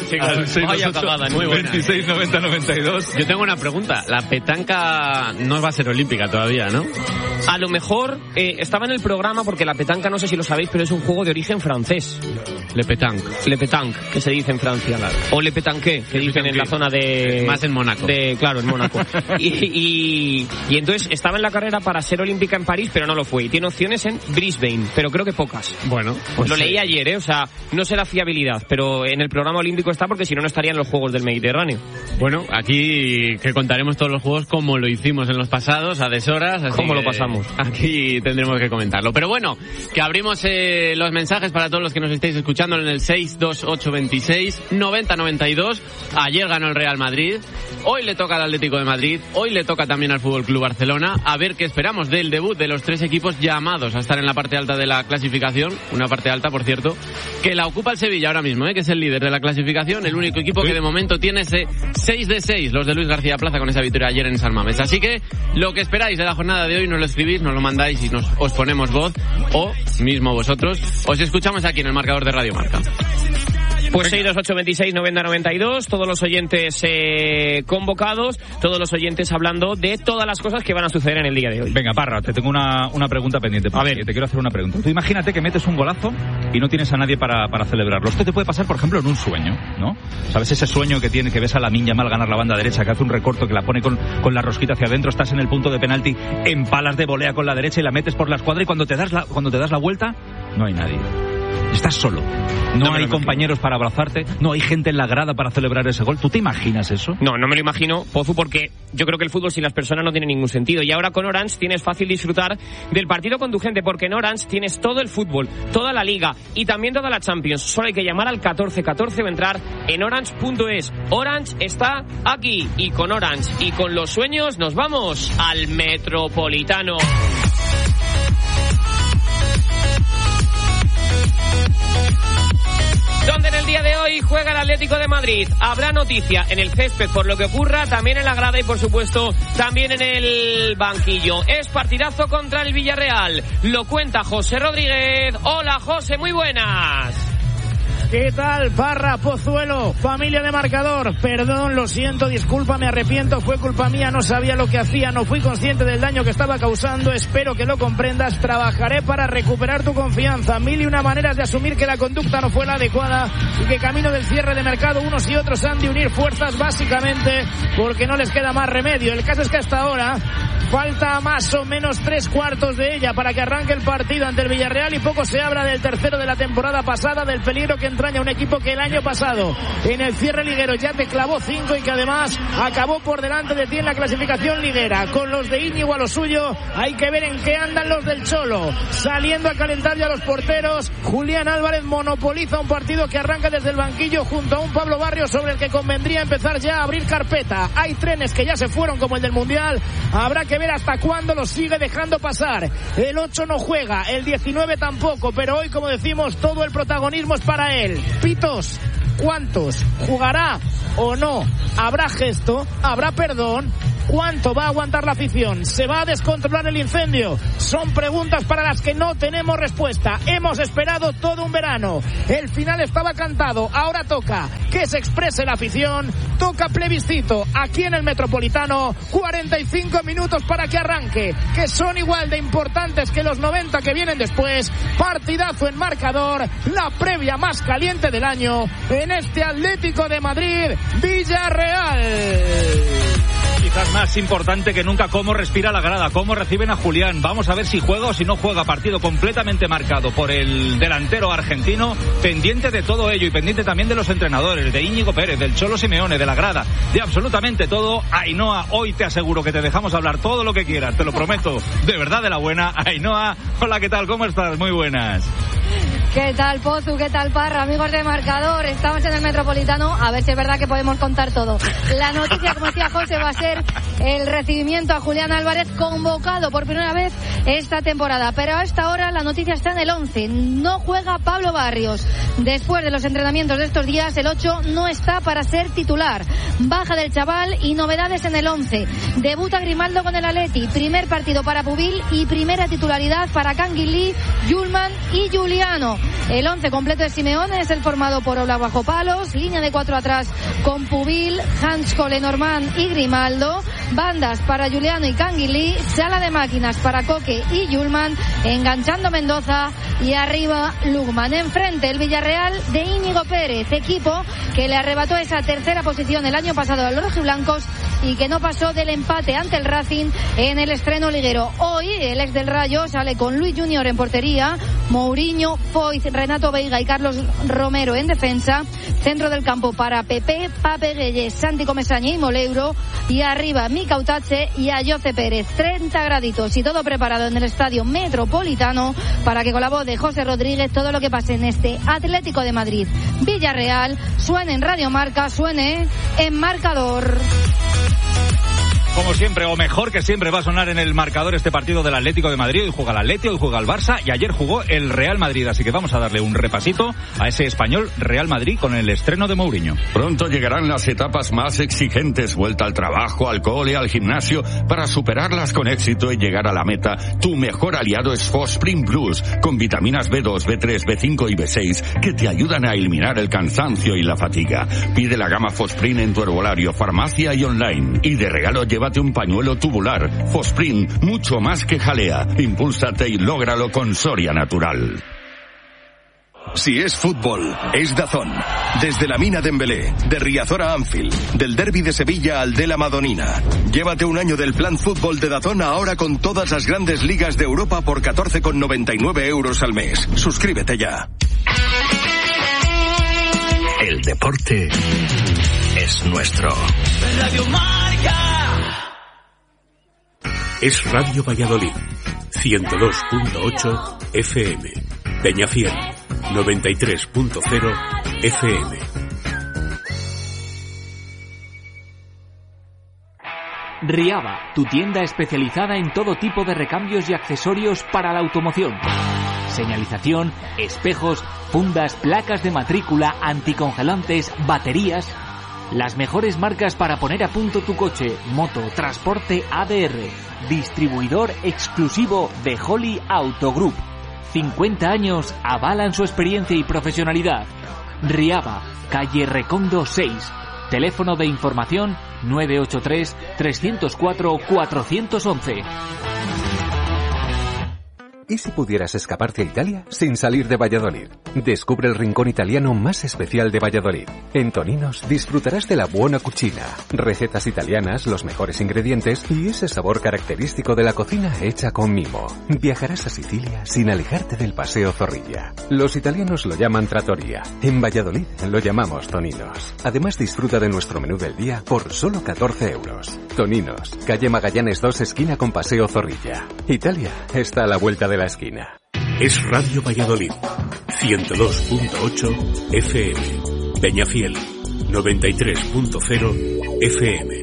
Vaya cagada, muy buena. 26 90 92. Yo tengo una pregunta. La petanca no va a ser olímpica todavía, ¿no? A lo mejor estaba en el programa, porque la petanca, no sé si lo sabéis, pero es un juego de origen francés. Le pétanque, que se dice en Francia. Claro. O le pétanque, que dicen en la zona de... Más en Mónaco. Claro, en Mónaco. y entonces estaba en la carrera para ser olímpica en París, pero no lo fue. Y tiene opciones en Brisbane, pero creo que pocas. Bueno, pues lo leí ayer, o sea, no sé la fiabilidad, pero en el programa olímpico está, porque si no, no estaría en los Juegos del Mediterráneo. Bueno, aquí que contaremos todos los juegos como lo hicimos en los pasados, a deshoras. ¿Cómo lo pasamos? Aquí tendremos que comentarlo. Pero bueno, que abrimos los mensajes para todos los que nos estéis escuchando en el 628269092. Ayer ganó el Real Madrid, hoy le toca al Atlético de Madrid, hoy le toca también al Fútbol Club Barcelona. A ver qué esperamos del debut de los tres equipos llamados a estar en la parte alta de la clasificación. Una parte alta, por cierto, que la ocupa el Sevilla ahora mismo, que es el líder de la clasificación, el único equipo que de momento tiene ese 6 de 6, los de Luis García Plaza, con esa victoria ayer en San Mamés. Así que lo que esperáis de la jornada de hoy nos lo escribís, nos lo mandáis y os ponemos voz, o mismo vosotros os escuchamos aquí en el marcador de Radio Marca. Pues 628269092, todos los oyentes convocados, todos los oyentes hablando de todas las cosas que van a suceder en el día de hoy. Venga, Parra, te tengo una pregunta pendiente. A ver, te quiero hacer una pregunta. Tú imagínate que metes un golazo y no tienes a nadie para celebrarlo. Esto te puede pasar, por ejemplo, en un sueño, ¿no? ¿Sabes ese sueño que ves a Lamine Yamal ganar la banda derecha, que hace un recorto, que la pone con la rosquita hacia adentro, estás en el punto de penalti, empalas de volea con la derecha y la metes por la escuadra, y cuando te das la vuelta, no hay nadie. Estás solo. No hay compañeros para abrazarte, no hay gente en la grada para celebrar ese gol. ¿Tú te imaginas eso? No me lo imagino, Pozu, porque yo creo que el fútbol sin las personas no tiene ningún sentido. Y ahora con Orange tienes fácil disfrutar del partido con tu gente, porque en Orange tienes todo el fútbol, toda la Liga y también toda la Champions. Solo hay que llamar al 1414 o entrar en orange.es. Orange está aquí, y con Orange y con los sueños nos vamos al Metropolitano. Donde en el día de hoy juega el Atlético de Madrid. Habrá noticia en el césped por lo que ocurra, también en la grada y por supuesto también en el banquillo. Es partidazo contra el Villarreal. Lo cuenta José Rodríguez. Hola José, muy buenas. ¿Qué tal, Parra, Pozuelo, familia de marcador? Perdón, lo siento, disculpa, me arrepiento, fue culpa mía, no sabía lo que hacía, no fui consciente del daño que estaba causando, espero que lo comprendas, trabajaré para recuperar tu confianza. 1001 maneras de asumir que la conducta no fue la adecuada y que camino del cierre de mercado unos y otros han de unir fuerzas básicamente porque no les queda más remedio. El caso es que hasta ahora falta más o menos 3/4 de ella para que arranque el partido ante el Villarreal y poco se habla del tercero de la temporada pasada, del peligro que extraña, un equipo que el año pasado en el cierre liguero ya te clavó 5 y que además acabó por delante de ti en la clasificación liguera. Con los de Íñigo a lo suyo, hay que ver en qué andan los del Cholo, saliendo a calentar ya los porteros. Julián Álvarez monopoliza un partido que arranca desde el banquillo junto a un Pablo Barrios sobre el que convendría empezar ya a abrir carpeta. Hay trenes que ya se fueron, como el del Mundial, habrá que ver hasta cuándo los sigue dejando pasar. El 8 no juega, el 19 tampoco, pero hoy, como decimos, todo el protagonismo es para él. Pitos, ¿cuántos? ¿Jugará o no? ¿Habrá gesto? ¿Habrá perdón? ¿Cuánto va a aguantar la afición? ¿Se va a descontrolar el incendio? Son preguntas para las que no tenemos respuesta. Hemos esperado todo un verano. El final estaba cantado. Ahora toca que se exprese la afición. Toca plebiscito aquí en el Metropolitano. 45 minutos para que arranque, que son igual de importantes que los 90 que vienen después. Partidazo en marcador. La previa más caliente del año en este Atlético de Madrid Villarreal. Quizás más importante que nunca cómo respira la grada, cómo reciben a Julián. Vamos a ver si juega o si no juega. Partido completamente marcado por el delantero argentino, pendiente de todo ello y pendiente también de los entrenadores, de Íñigo Pérez, del Cholo Simeone, de la grada, de absolutamente todo. Ainhoa, hoy te aseguro que te dejamos hablar todo lo que quieras, te lo prometo, de verdad, de la buena. Ainhoa, hola, ¿qué tal? ¿Cómo estás? Muy buenas. ¿Qué tal, Pozu? ¿Qué tal, Parra? Amigos de Marcador, estamos en el Metropolitano, a ver si es verdad que podemos contar todo. La noticia, como decía José, va a ser el recibimiento a Julián Álvarez, convocado por primera vez esta temporada. Pero a esta hora la noticia está en el 11. No juega Pablo Barrios. Después de los entrenamientos de estos días, el 8 no está para ser titular. Baja del chaval y novedades en el 11. Debuta Grimaldo con el Atleti. Primer partido para Pubil y primera titularidad para Canguilí, Yulman y Juliano. El 11 completo de Simeone es el formado por Oblak bajo palos, línea de 4 atrás con Pubil, Hansko, Lenormand y Grimaldo, bandas para Juliano y Canguilí, sala de máquinas para Coque y Yulman, enganchando Mendoza y arriba Lugman. Enfrente el Villarreal de Íñigo Pérez, equipo que le arrebató esa tercera posición el año pasado a los rojiblancos y que no pasó del empate ante el Racing en el estreno liguero. Hoy el ex del Rayo sale con Luis Junior en portería, Mourinho, Foyt, Renato Veiga y Carlos Romero en defensa, centro del campo para Pepe, Pape Gueye, Santi Comesaña y Moleiro, y arriba Mika Utache y Ayoce Pérez. 30 graditos y todo preparado en el Estadio Metropolitano para que con la voz de José Rodríguez todo lo que pase en este Atlético de Madrid Villarreal suene en Radio Marca, suene en Marcador. Como siempre, o mejor que siempre, va a sonar en el marcador este partido del Atlético de Madrid. Hoy juega el Atlético, hoy juega el Barça y ayer jugó el Real Madrid. Así que vamos a darle un repasito a ese español Real Madrid con el estreno de Mourinho. Pronto llegarán las etapas más exigentes, vuelta al trabajo, al cole, al gimnasio. Para superarlas con éxito y llegar a la meta, tu mejor aliado es Fosprint Plus, con vitaminas B2, B3, B5 y B6 que te ayudan a eliminar el cansancio y la fatiga. Pide la gama Fosprint en tu herbolario, farmacia y online. Y de regalo llévate un pañuelo tubular. Fosprint, mucho más que jalea. Impúlsate y lógralo con Soria Natural. Si es fútbol, es DAZN. Desde la Mina Dembélé, de Riazor a Anfield, del Derbi de Sevilla al de la Madonina. Llévate un año del plan fútbol de DAZN ahora con todas las grandes ligas de Europa por 14,99 euros al mes. Suscríbete ya. El deporte es nuestro. Radio Marca. Es Radio Valladolid, 102.8 FM. Peñafiel, 93.0 FM. Riaba, tu tienda especializada en todo tipo de recambios y accesorios para la automoción. Señalización, espejos, fundas, placas de matrícula, anticongelantes, baterías. Las mejores marcas para poner a punto tu coche, moto, transporte ADR. Distribuidor exclusivo de Holly Auto Group. 50 años avalan su experiencia y profesionalidad. Riaba, calle Recondo 6. Teléfono de información 983 304 411. ¿Y si pudieras escaparte a Italia sin salir de Valladolid? Descubre el rincón italiano más especial de Valladolid. En Toninos disfrutarás de la buona cucina, recetas italianas, los mejores ingredientes y ese sabor característico de la cocina hecha con mimo. Viajarás a Sicilia sin alejarte del Paseo Zorrilla. Los italianos lo llaman trattoria. En Valladolid lo llamamos Toninos. Además disfruta de nuestro menú del día por solo 14 euros. Toninos, calle Magallanes 2, esquina con Paseo Zorrilla. Italia está a la vuelta de la esquina. Es Radio Valladolid, 102.8 FM, Peñafiel, 93.0 FM.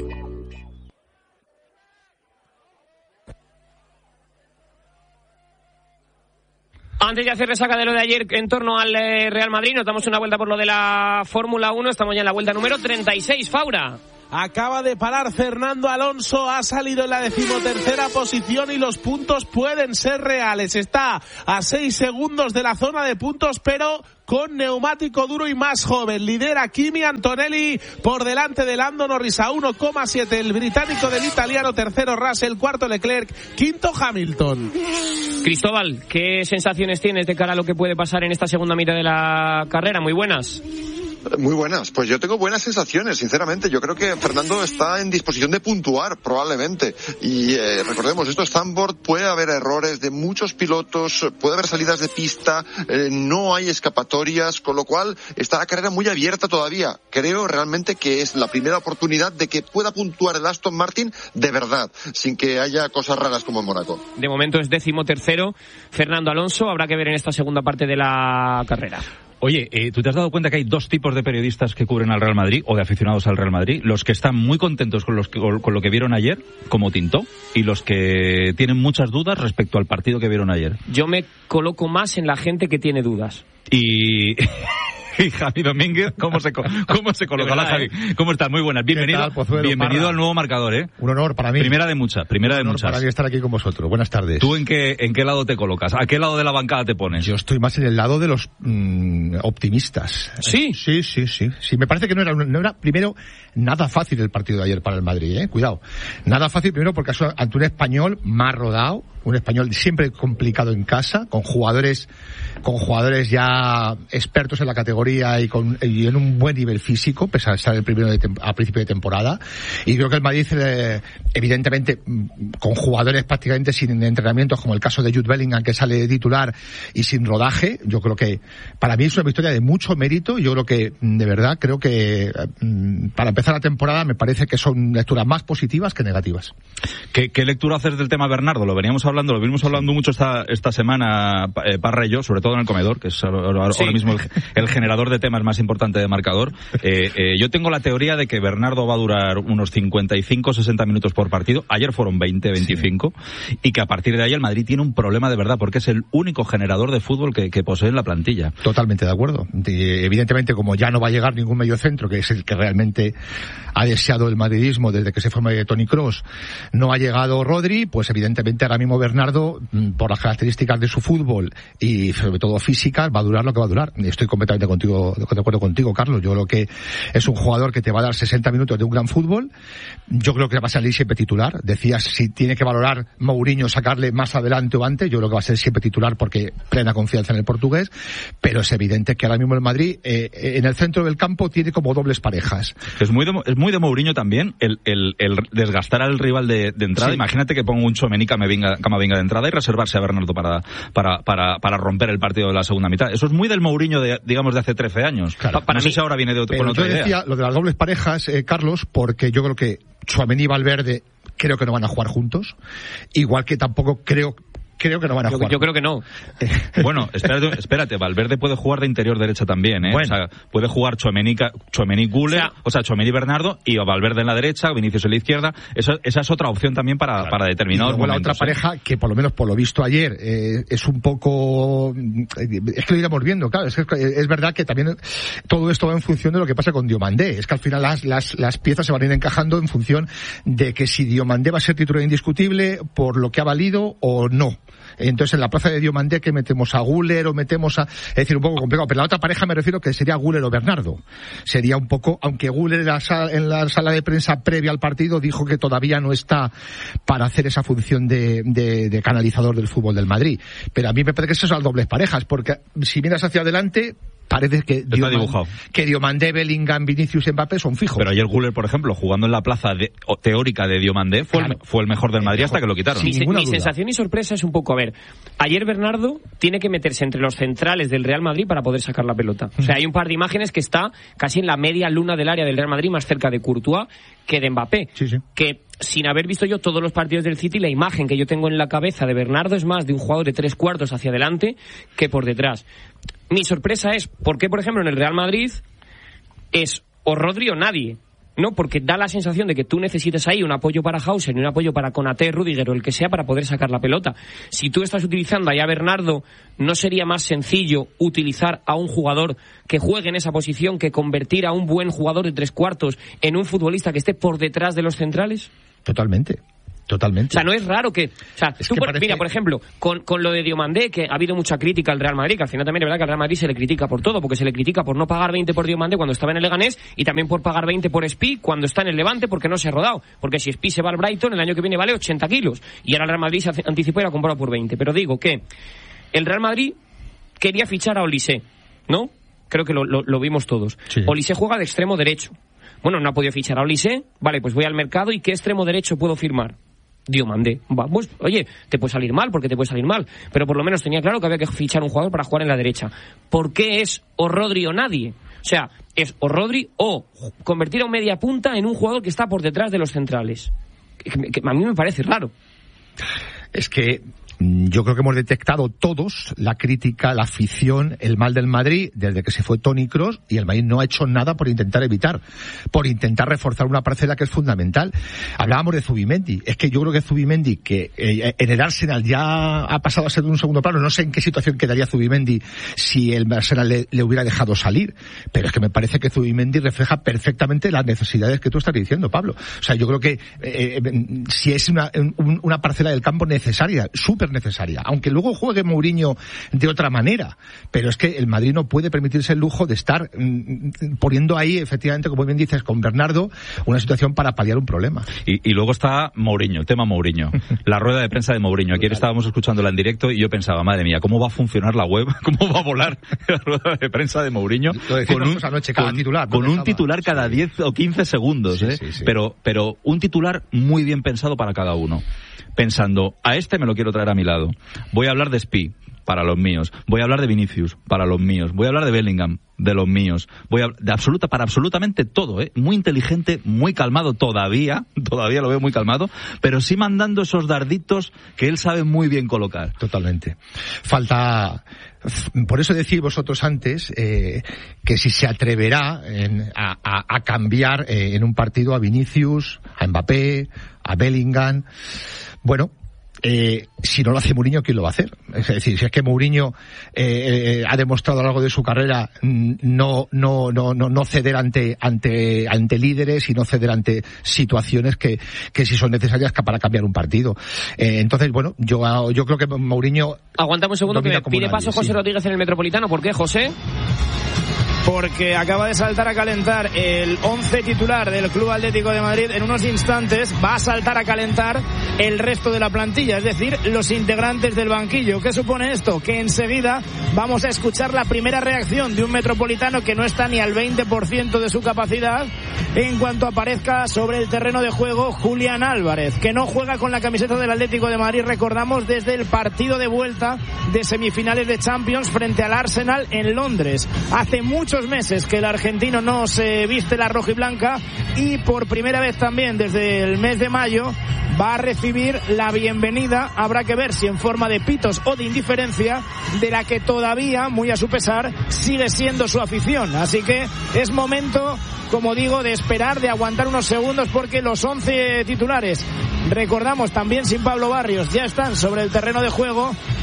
Antes de hacer resaca de lo de ayer en torno al Real Madrid, nos damos una vuelta por lo de la Fórmula 1. Estamos ya en la vuelta número 36, Faura. Acaba de parar Fernando Alonso, ha salido en la 13ª posición y los puntos pueden ser reales. Está a 6 segundos de la zona de puntos, pero con neumático duro y más joven. Lidera Kimi Antonelli por delante de Lando Norris a 1,7. El británico del italiano, tercero Russell, cuarto Leclerc, quinto Hamilton. Cristóbal, ¿qué sensaciones tienes de cara a lo que puede pasar en esta segunda mitad de la carrera? Muy buenas. Muy buenas, pues yo tengo buenas sensaciones, sinceramente. Yo creo que Fernando está en disposición de puntuar, probablemente. Y recordemos, esto es Zandvoort, puede haber errores de muchos pilotos, puede haber salidas de pista, no hay escapatorias, con lo cual está la carrera muy abierta todavía. Creo realmente que es la primera oportunidad de que pueda puntuar el Aston Martin de verdad, sin que haya cosas raras como en Mónaco. De momento es 13º Fernando Alonso, habrá que ver en esta segunda parte de la carrera. Oye, ¿tú te has dado cuenta que hay dos tipos de periodistas que cubren al Real Madrid o de aficionados al Real Madrid? Los que están muy contentos con lo que vieron ayer, como Tintó, y los que tienen muchas dudas respecto al partido que vieron ayer. Yo me coloco más en la gente que tiene dudas. Y Javi Domínguez, ¿cómo se coloca? Hola, Javi. ¿Cómo estás? Muy buenas. Bienvenido, tal, Pozuelo, bienvenido al nuevo marcador, ¿eh? Un honor para mí. Primera de muchas. Para mí estar aquí con vosotros. Buenas tardes. ¿Tú en qué lado te colocas? ¿A qué lado de la bancada te pones? Yo estoy más en el lado de los optimistas. ¿Sí? Sí, me parece que no era primero nada fácil el partido de ayer para el Madrid, cuidado. Nada fácil primero porque ante un español más rodado, un español siempre complicado en casa, con jugadores ya expertos en la categoría y en un buen nivel físico, pese a estar el primero a principio de temporada. Y creo que el Madrid, evidentemente, con jugadores prácticamente sin entrenamientos, como el caso de Jude Bellingham, que sale de titular y sin rodaje, yo creo que para mí es una victoria de mucho mérito. Yo creo que, de verdad, para empezar la temporada me parece que son lecturas más positivas que negativas. ¿Qué lectura haces del tema Bernardo? Lo venimos hablando mucho esta semana, Parra y yo, sobre todo en el comedor, que es ahora mismo el generador de temas más importante de marcador. Yo tengo la teoría de que Bernardo va a durar unos 55-60 minutos por partido. Ayer fueron 20-25. Sí. Y que a partir de ahí el Madrid tiene un problema de verdad, porque es el único generador de fútbol que posee en la plantilla. Totalmente de acuerdo. Evidentemente, como ya no va a llegar ningún mediocentro, que es el que realmente ha deseado el madridismo desde que se fue Toni Kroos, no ha llegado Rodri, pues evidentemente ahora mismo Bernardo, por las características de su fútbol y sobre todo físicas, va a durar lo que va a durar. Estoy completamente de acuerdo contigo, Carlos. Yo creo que es un jugador que te va a dar 60 minutos de un gran fútbol. Yo creo que va a salir siempre titular. Decías, si tiene que valorar Mourinho, sacarle más adelante o antes, yo creo que va a ser siempre titular porque plena confianza en el portugués, pero es evidente que ahora mismo el Madrid, en el centro del campo, tiene como dobles parejas. Es muy de Mourinho también el desgastar al rival de entrada. Sí. Imagínate que pongo un Tchouaméni Camavinga de entrada y reservarse a Bernardo para romper el partido de la segunda mitad. Eso es muy del Mourinho de hace 13 años. Claro, no sé si ahora viene con otra idea. Yo decía lo de las dobles parejas, Carlos, porque yo creo que Tchouaméni y Valverde creo que no van a jugar juntos, igual que tampoco creo que no van a jugar. Yo creo que no. Bueno, espérate, Valverde puede jugar de interior derecha también, ¿eh? Bueno. O sea, puede jugar Tchouaméni Güler, Tchouaméni Bernardo y Valverde en la derecha, Vinicius en la izquierda. Esa es otra opción también para determinados momentos. La otra pareja, que por lo menos por lo visto ayer, es un poco... Es que lo iremos viendo, claro. Es verdad que también todo esto va en función de lo que pasa con Diomandé. Es que al final las piezas se van a ir encajando en función de que si Diomandé va a ser titular indiscutible por lo que ha valido o no. Entonces en la plaza de Diomandé que metemos a Güler o metemos a... Es decir, un poco complicado, pero la otra pareja me refiero que sería Güler o Bernardo. Sería un poco, aunque Güler en la sala de prensa previa al partido dijo que todavía no está para hacer esa función de canalizador del fútbol del Madrid. Pero a mí me parece que esas son las dobles parejas, porque si miras hacia adelante... Parece que Diomandé, Bellingham, Vinicius y Mbappé son fijos. Pero ayer Güler, por ejemplo, jugando en la plaza teórica de Diomandé, fue el mejor del Madrid hasta que lo quitaron. Sí, mi sensación y sorpresa es un poco, a ver, ayer Bernardo tiene que meterse entre los centrales del Real Madrid para poder sacar la pelota. O sea, hay un par de imágenes que está casi en la media luna del área del Real Madrid, más cerca de Courtois que de Mbappé. Que sin haber visto yo todos los partidos del City, la imagen que yo tengo en la cabeza de Bernardo es más de un jugador de 3/4 hacia adelante que por detrás. Mi sorpresa es, ¿por qué, por ejemplo, en el Real Madrid es o Rodri o nadie? ¿No? Porque da la sensación de que tú necesitas ahí un apoyo para Hausen y un apoyo para Konaté, Rüdiger o el que sea para poder sacar la pelota. Si tú estás utilizando ahí a Bernardo, ¿no sería más sencillo utilizar a un jugador que juegue en esa posición que convertir a un buen jugador de 3/4 en un futbolista que esté por detrás de los centrales? Totalmente. O sea, no es raro que... O sea, mira, por ejemplo, con lo de Diomandé, que ha habido mucha crítica al Real Madrid, que al final también es verdad que al Real Madrid se le critica por todo, porque se le critica por no pagar 20 por Diomandé cuando estaba en el Leganés y también por pagar 20 por Spi cuando está en el Levante porque no se ha rodado. Porque si Spi se va al Brighton, el año que viene vale 80 kilos. Y ahora el Real Madrid se anticipó y la compró por 20. Pero digo que el Real Madrid quería fichar a Olise, ¿no? Creo que lo vimos todos. Sí. Olise juega de extremo derecho. Bueno, no ha podido fichar a Olise. Vale, pues voy al mercado y ¿qué extremo derecho puedo firmar? Diomandé. Pues, oye, te puede salir mal, porque te puede salir mal, pero por lo menos tenía claro que había que fichar un jugador para jugar en la derecha. ¿Por qué es o Rodri o nadie? O sea, es o Rodri o convertir a un media punta en un jugador que está por detrás de los centrales. Que a mí me parece raro. Es que yo creo que hemos detectado todos la crítica, la afición, el mal del Madrid desde que se fue Toni Kroos, y el Madrid no ha hecho nada por intentar evitar, por intentar reforzar una parcela que es fundamental. Hablábamos de Zubimendi. Es que yo creo que Zubimendi, que en el Arsenal ya ha pasado a ser de un segundo plano, no sé en qué situación quedaría Zubimendi si el Arsenal le hubiera dejado salir, pero es que me parece que Zubimendi refleja perfectamente las necesidades que tú estás diciendo, Pablo. O sea, yo creo que si es una parcela del campo necesaria, súper necesaria, aunque luego juegue Mourinho de otra manera, pero es que el Madrid no puede permitirse el lujo de estar poniendo ahí, efectivamente, como bien dices, con Bernardo, una situación para paliar un problema. Y luego está Mourinho, el tema Mourinho, la rueda de prensa de Mourinho. Ayer estábamos escuchándola en directo y yo pensaba, madre mía, ¿cómo va a funcionar la web? ¿Cómo va a volar la rueda de prensa de Mourinho? Con un titular cada 10 o 15 segundos, sí. Pero un titular muy bien pensado para cada uno. Pensando, a este me lo quiero traer a mi lado. Voy a hablar de Spi, para los míos. Voy a hablar de Vinicius, para los míos. Voy a hablar de Bellingham, de los míos. Voy a para absolutamente todo, muy inteligente, muy calmado todavía lo veo muy calmado, pero sí mandando esos darditos que él sabe muy bien colocar. Totalmente. Por eso decís vosotros antes que si se atreverá a cambiar en un partido a Vinicius, a Mbappé, a Bellingham. Bueno, si no lo hace Mourinho, ¿quién lo va a hacer? Es decir, si es que Mourinho ha demostrado a lo largo de su carrera no ceder ante líderes y no ceder ante situaciones que sí son necesarias para cambiar un partido. Entonces, bueno, yo creo que Mourinho... Aguantamos un segundo, que me pide paso José Rodríguez en el Metropolitano. ¿Por qué, José? Porque acaba de saltar a calentar el 11 titular del Club Atlético de Madrid. En unos instantes va a saltar a calentar el resto de la plantilla, es decir, los integrantes del banquillo. ¿Qué supone esto? Que enseguida vamos a escuchar la primera reacción de un Metropolitano que no está ni al 20% de su capacidad en cuanto aparezca sobre el terreno de juego Julián Álvarez, que no juega con la camiseta del Atlético de Madrid, recordamos, desde el partido de vuelta de semifinales de Champions frente al Arsenal en Londres. Hace muchos meses que el argentino no se viste la rojiblanca y por primera vez también desde el mes de mayo va a recibir la bienvenida, habrá que ver si en forma de pitos o de indiferencia, de la que todavía, muy a su pesar, sigue siendo su afición. Así que es momento, como digo, de esperar, de aguantar unos segundos, porque los 11 titulares, recordamos, también sin Pablo Barrios, ya están sobre el terreno de juego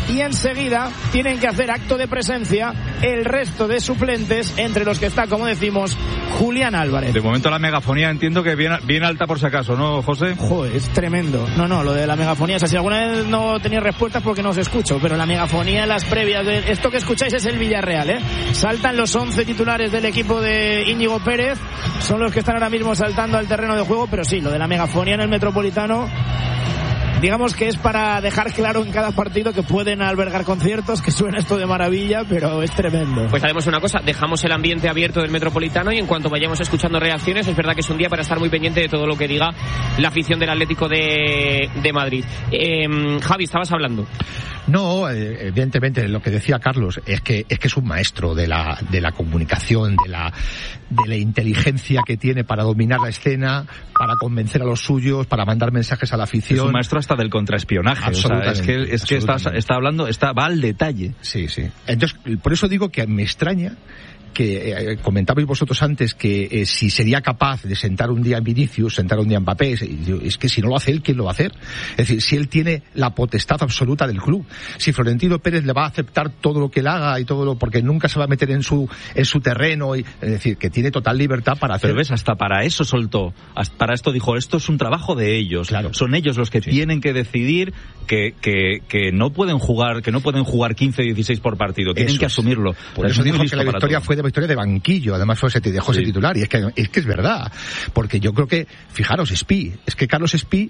y enseguida tienen que hacer acto de presencia el resto de suplentes, entre los que está, como decimos, Julián Álvarez. De momento la megafonía entiendo que bien alta por si acaso, ¿no, José? Joder, es tremendo. No, lo de la megafonía, o sea, si alguna vez no tenía respuestas porque no os escucho, pero la megafonía en las previas de esto que escucháis es el Villarreal, ¿eh? Saltan los 11 titulares del equipo de Íñigo Pérez, son los que están ahora mismo saltando al terreno de juego, pero sí, lo de la megafonía en el Metropolitano, digamos que es para dejar claro en cada partido que pueden albergar conciertos, que suena esto de maravilla, pero es tremendo. Pues haremos una cosa, dejamos el ambiente abierto del Metropolitano y en cuanto vayamos escuchando reacciones, es verdad que es un día para estar muy pendiente de todo lo que diga la afición del Atlético de Madrid. Javi, estabas hablando. No, evidentemente lo que decía Carlos es que es un maestro de la comunicación, de la inteligencia que tiene para dominar la escena, para convencer a los suyos, para mandar mensajes a la afición. Es un maestro hasta del contraespionaje. O sea, es que está hablando, va al detalle. Sí. Entonces, por eso digo que me extraña que comentabais vosotros antes que si sería capaz de sentar un día en Vinicius, sentar un día en Mbappé, es que si no lo hace él, ¿quién lo va a hacer? Es decir, si él tiene la potestad absoluta del club, si Florentino Pérez le va a aceptar todo lo que él haga y todo lo, porque nunca se va a meter en su terreno, es decir, que tiene total libertad para hacer. Pero ves, hasta para eso soltó, para esto dijo, esto es un trabajo de ellos, claro. Son ellos los que tienen que decidir que no pueden jugar 15, 16 por partido, tienen que asumirlo. Por eso dijo que la victoria fue de banquillo, además dejó ese titular, y es que es verdad, porque yo creo que, fijaros, es que Carlos Espí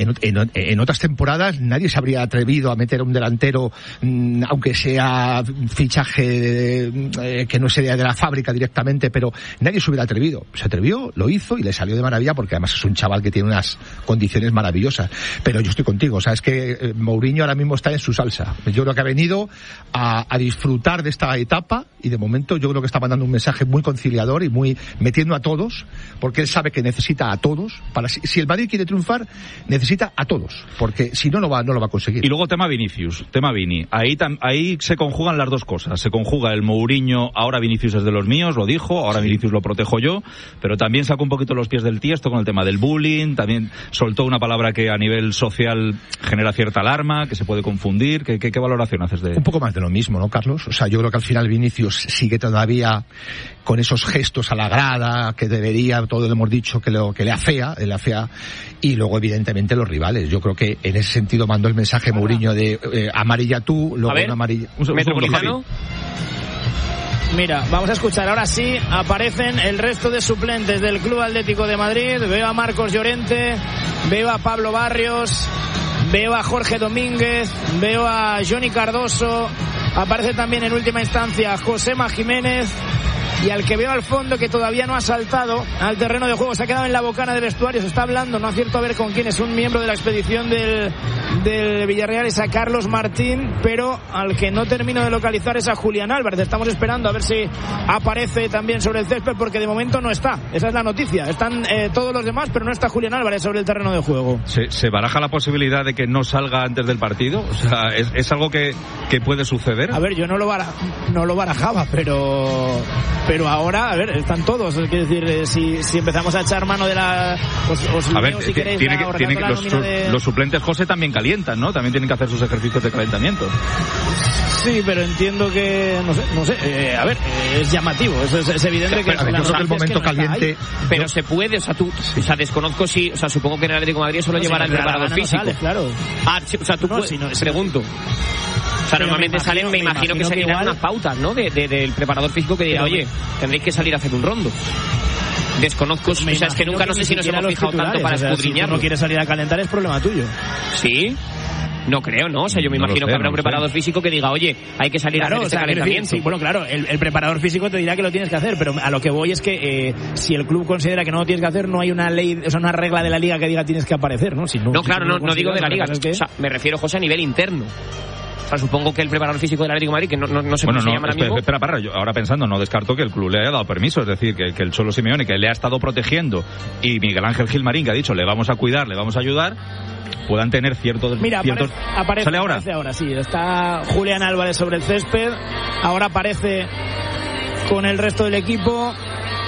en otras temporadas nadie se habría atrevido a meter a un delantero, aunque sea fichaje que no sería de la fábrica directamente, pero nadie se hubiera atrevido. Se atrevió, lo hizo y le salió de maravilla, porque además es un chaval que tiene unas condiciones maravillosas. Pero yo estoy contigo, o sea, es que Mourinho ahora mismo está en su salsa. Yo creo que ha venido a disfrutar de esta etapa, y de momento yo creo que está mandando un mensaje muy conciliador y muy metiendo a todos, porque él sabe que necesita a todos. Si el Madrid quiere triunfar, necesita a todos, porque si no lo va a conseguir. Y luego tema Vinicius, tema Vini. Ahí se conjugan las dos cosas. Se conjuga el Mourinho, ahora Vinicius es de los míos, lo dijo, ahora Vinicius lo protejo yo, pero también sacó un poquito los pies del tiesto con el tema del bullying, también soltó una palabra que a nivel social genera cierta alarma, que se puede confundir. ¿Qué valoración haces de...? Un poco más de lo mismo, ¿no, Carlos? O sea, yo creo que al final Vinicius sigue todavía con esos gestos a la grada, que debería, todo lo hemos dicho, que le afea, y luego evidentemente los rivales. Yo creo que en ese sentido mandó el mensaje Mourinho de amarilla tú, luego una amarilla... Metropolitano. Mira, vamos a escuchar, ahora sí aparecen el resto de suplentes del Club Atlético de Madrid. Veo a Marcos Llorente, veo a Pablo Barrios, veo a Jorge Domínguez, veo a Johnny Cardoso, aparece también en última instancia Josema Jiménez, y al que veo al fondo, que todavía no ha saltado al terreno de juego, se ha quedado en la bocana de vestuario, se está hablando, no acierto a ver con quién, es un miembro de la expedición del Villarreal, es a Carlos Martín, pero al que no termino de localizar es a Julián Álvarez. Estamos esperando a ver si aparece también sobre el césped, porque de momento no está, esa es la noticia, están todos los demás, pero no está Julián Álvarez sobre el terreno de juego. ¿Se baraja la posibilidad de que no salga antes del partido? O sea, ¿es algo que puede suceder? A ver, yo no lo barajaba, pero ahora, a ver, están todos. Es decir, si empezamos a echar mano de la... a ver, si queréis, los suplentes, José, también calientan, ¿no? También tienen que hacer sus ejercicios de calentamiento. Sí, pero entiendo que... No sé, a ver, es llamativo. Es evidente que... Yo creo que el momento caliente... Pero se puede, desconozco si... O sea, supongo que en el Atlético de Madrid solo llevará el preparador físico. Claro. Pregunto. O sea, normalmente salen, me imagino que seguirán unas pautas, ¿no? Del preparador físico que dirá, oye, tendréis que salir a hacer un rondo. Desconozco, o sea, es que nunca, no sé si nos hemos fijado tanto para escudriñarlo. Si no quieres salir a calentar es problema tuyo. ¿Sí? No creo, ¿no? O sea, yo me imagino que habrá un preparador físico que diga, oye, hay que salir a hacer este calentamiento. Sí, bueno, claro, el preparador físico te dirá que lo tienes que hacer, pero a lo que voy es que si el club considera que no lo tienes que hacer, no hay una ley, o sea, una regla de la liga que diga tienes que aparecer, ¿no? No digo de la liga, o sea, me refiero, José, a nivel interno. O sea, supongo que el preparador físico del Atlético de Madrid, que no sé cómo se llama ahora mismo... Espera, yo ahora pensando, no descarto que el club le haya dado permiso, es decir, que el Cholo Simeone, que le ha estado protegiendo, y Miguel Ángel Gilmarín, que ha dicho, le vamos a cuidar, le vamos a ayudar, puedan tener ciertos... Mira, aparece ¿Sale ahora? Aparece ahora, sí. Está Julián Álvarez sobre el césped, ahora aparece con el resto del equipo...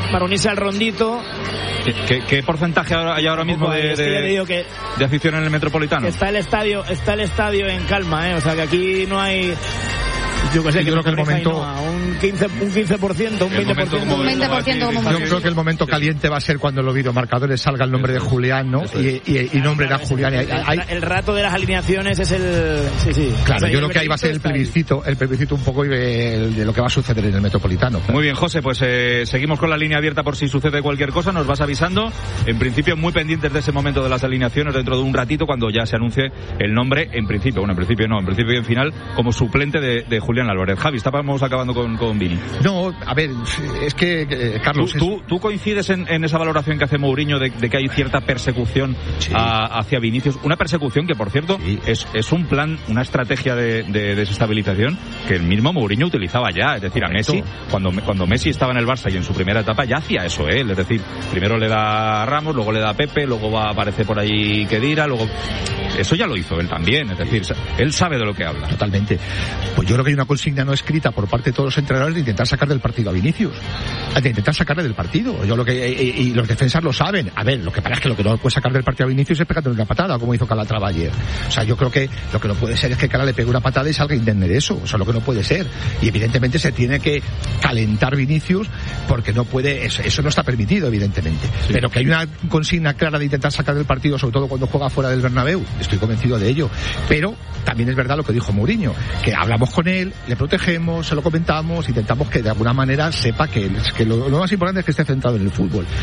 para unirse al rondito. ¿Qué porcentaje hay ahora mismo de afición en el Metropolitano? Que está el estadio en calma, o sea que aquí no hay... Yo creo que el momento... un 15%, un 20%. Un 20% como yo creo que el momento caliente va a ser cuando en los videomarcadores salga el nombre de Julián, ¿no? Y nombre a Julián. El rato de las alineaciones es el... Sí. Claro, yo creo que ahí va a ser el plebiscito un poco de lo que va a suceder en el Metropolitano. Muy bien, José, pues seguimos con la línea abierta por si sucede cualquier cosa, nos vas avisando. En principio, muy pendientes de ese momento de las alineaciones dentro de un ratito, cuando ya se anuncie el nombre, en principio y en final, como suplente de Julián Álvarez. Javi, estábamos acabando con Vini. No, a ver, es que, Carlos... ¿Tú coincides en esa valoración que hace Mourinho de que hay cierta persecución hacia Vinicius? Una persecución que, por cierto, es un plan, una estrategia de desestabilización que el mismo Mourinho utilizaba ya. Es decir, a Messi, cuando Messi estaba en el Barça y en su primera etapa, ya hacía eso él. Es decir, primero le da a Ramos, luego le da a Pepe, luego aparece por ahí Khedira, luego... Eso ya lo hizo él también. Es decir, él sabe de lo que habla. Totalmente. Pues yo creo que hay una consigna no escrita por parte de todos los entrenadores de intentar sacar del partido a Vinicius, de intentar sacarle del partido. Y los defensas lo saben. A ver, lo que pasa es que lo que no puede sacar del partido a Vinicius es pegándole una patada, como hizo Calatrava ayer. O sea, yo creo que lo que no puede ser es que Cala le pegue una patada y salga indemne de eso. O sea, lo que no puede ser. Y evidentemente se tiene que calentar Vinicius, porque no puede, eso no está permitido, evidentemente. Sí. Pero que hay una consigna clara de intentar sacar del partido, sobre todo cuando juega fuera del Bernabéu, estoy convencido de ello. Pero también es verdad lo que dijo Mourinho, que hablamos con él, le protegemos, se lo comentamos, intentamos que de alguna manera sepa que lo más importante es que esté centrado en el fútbol.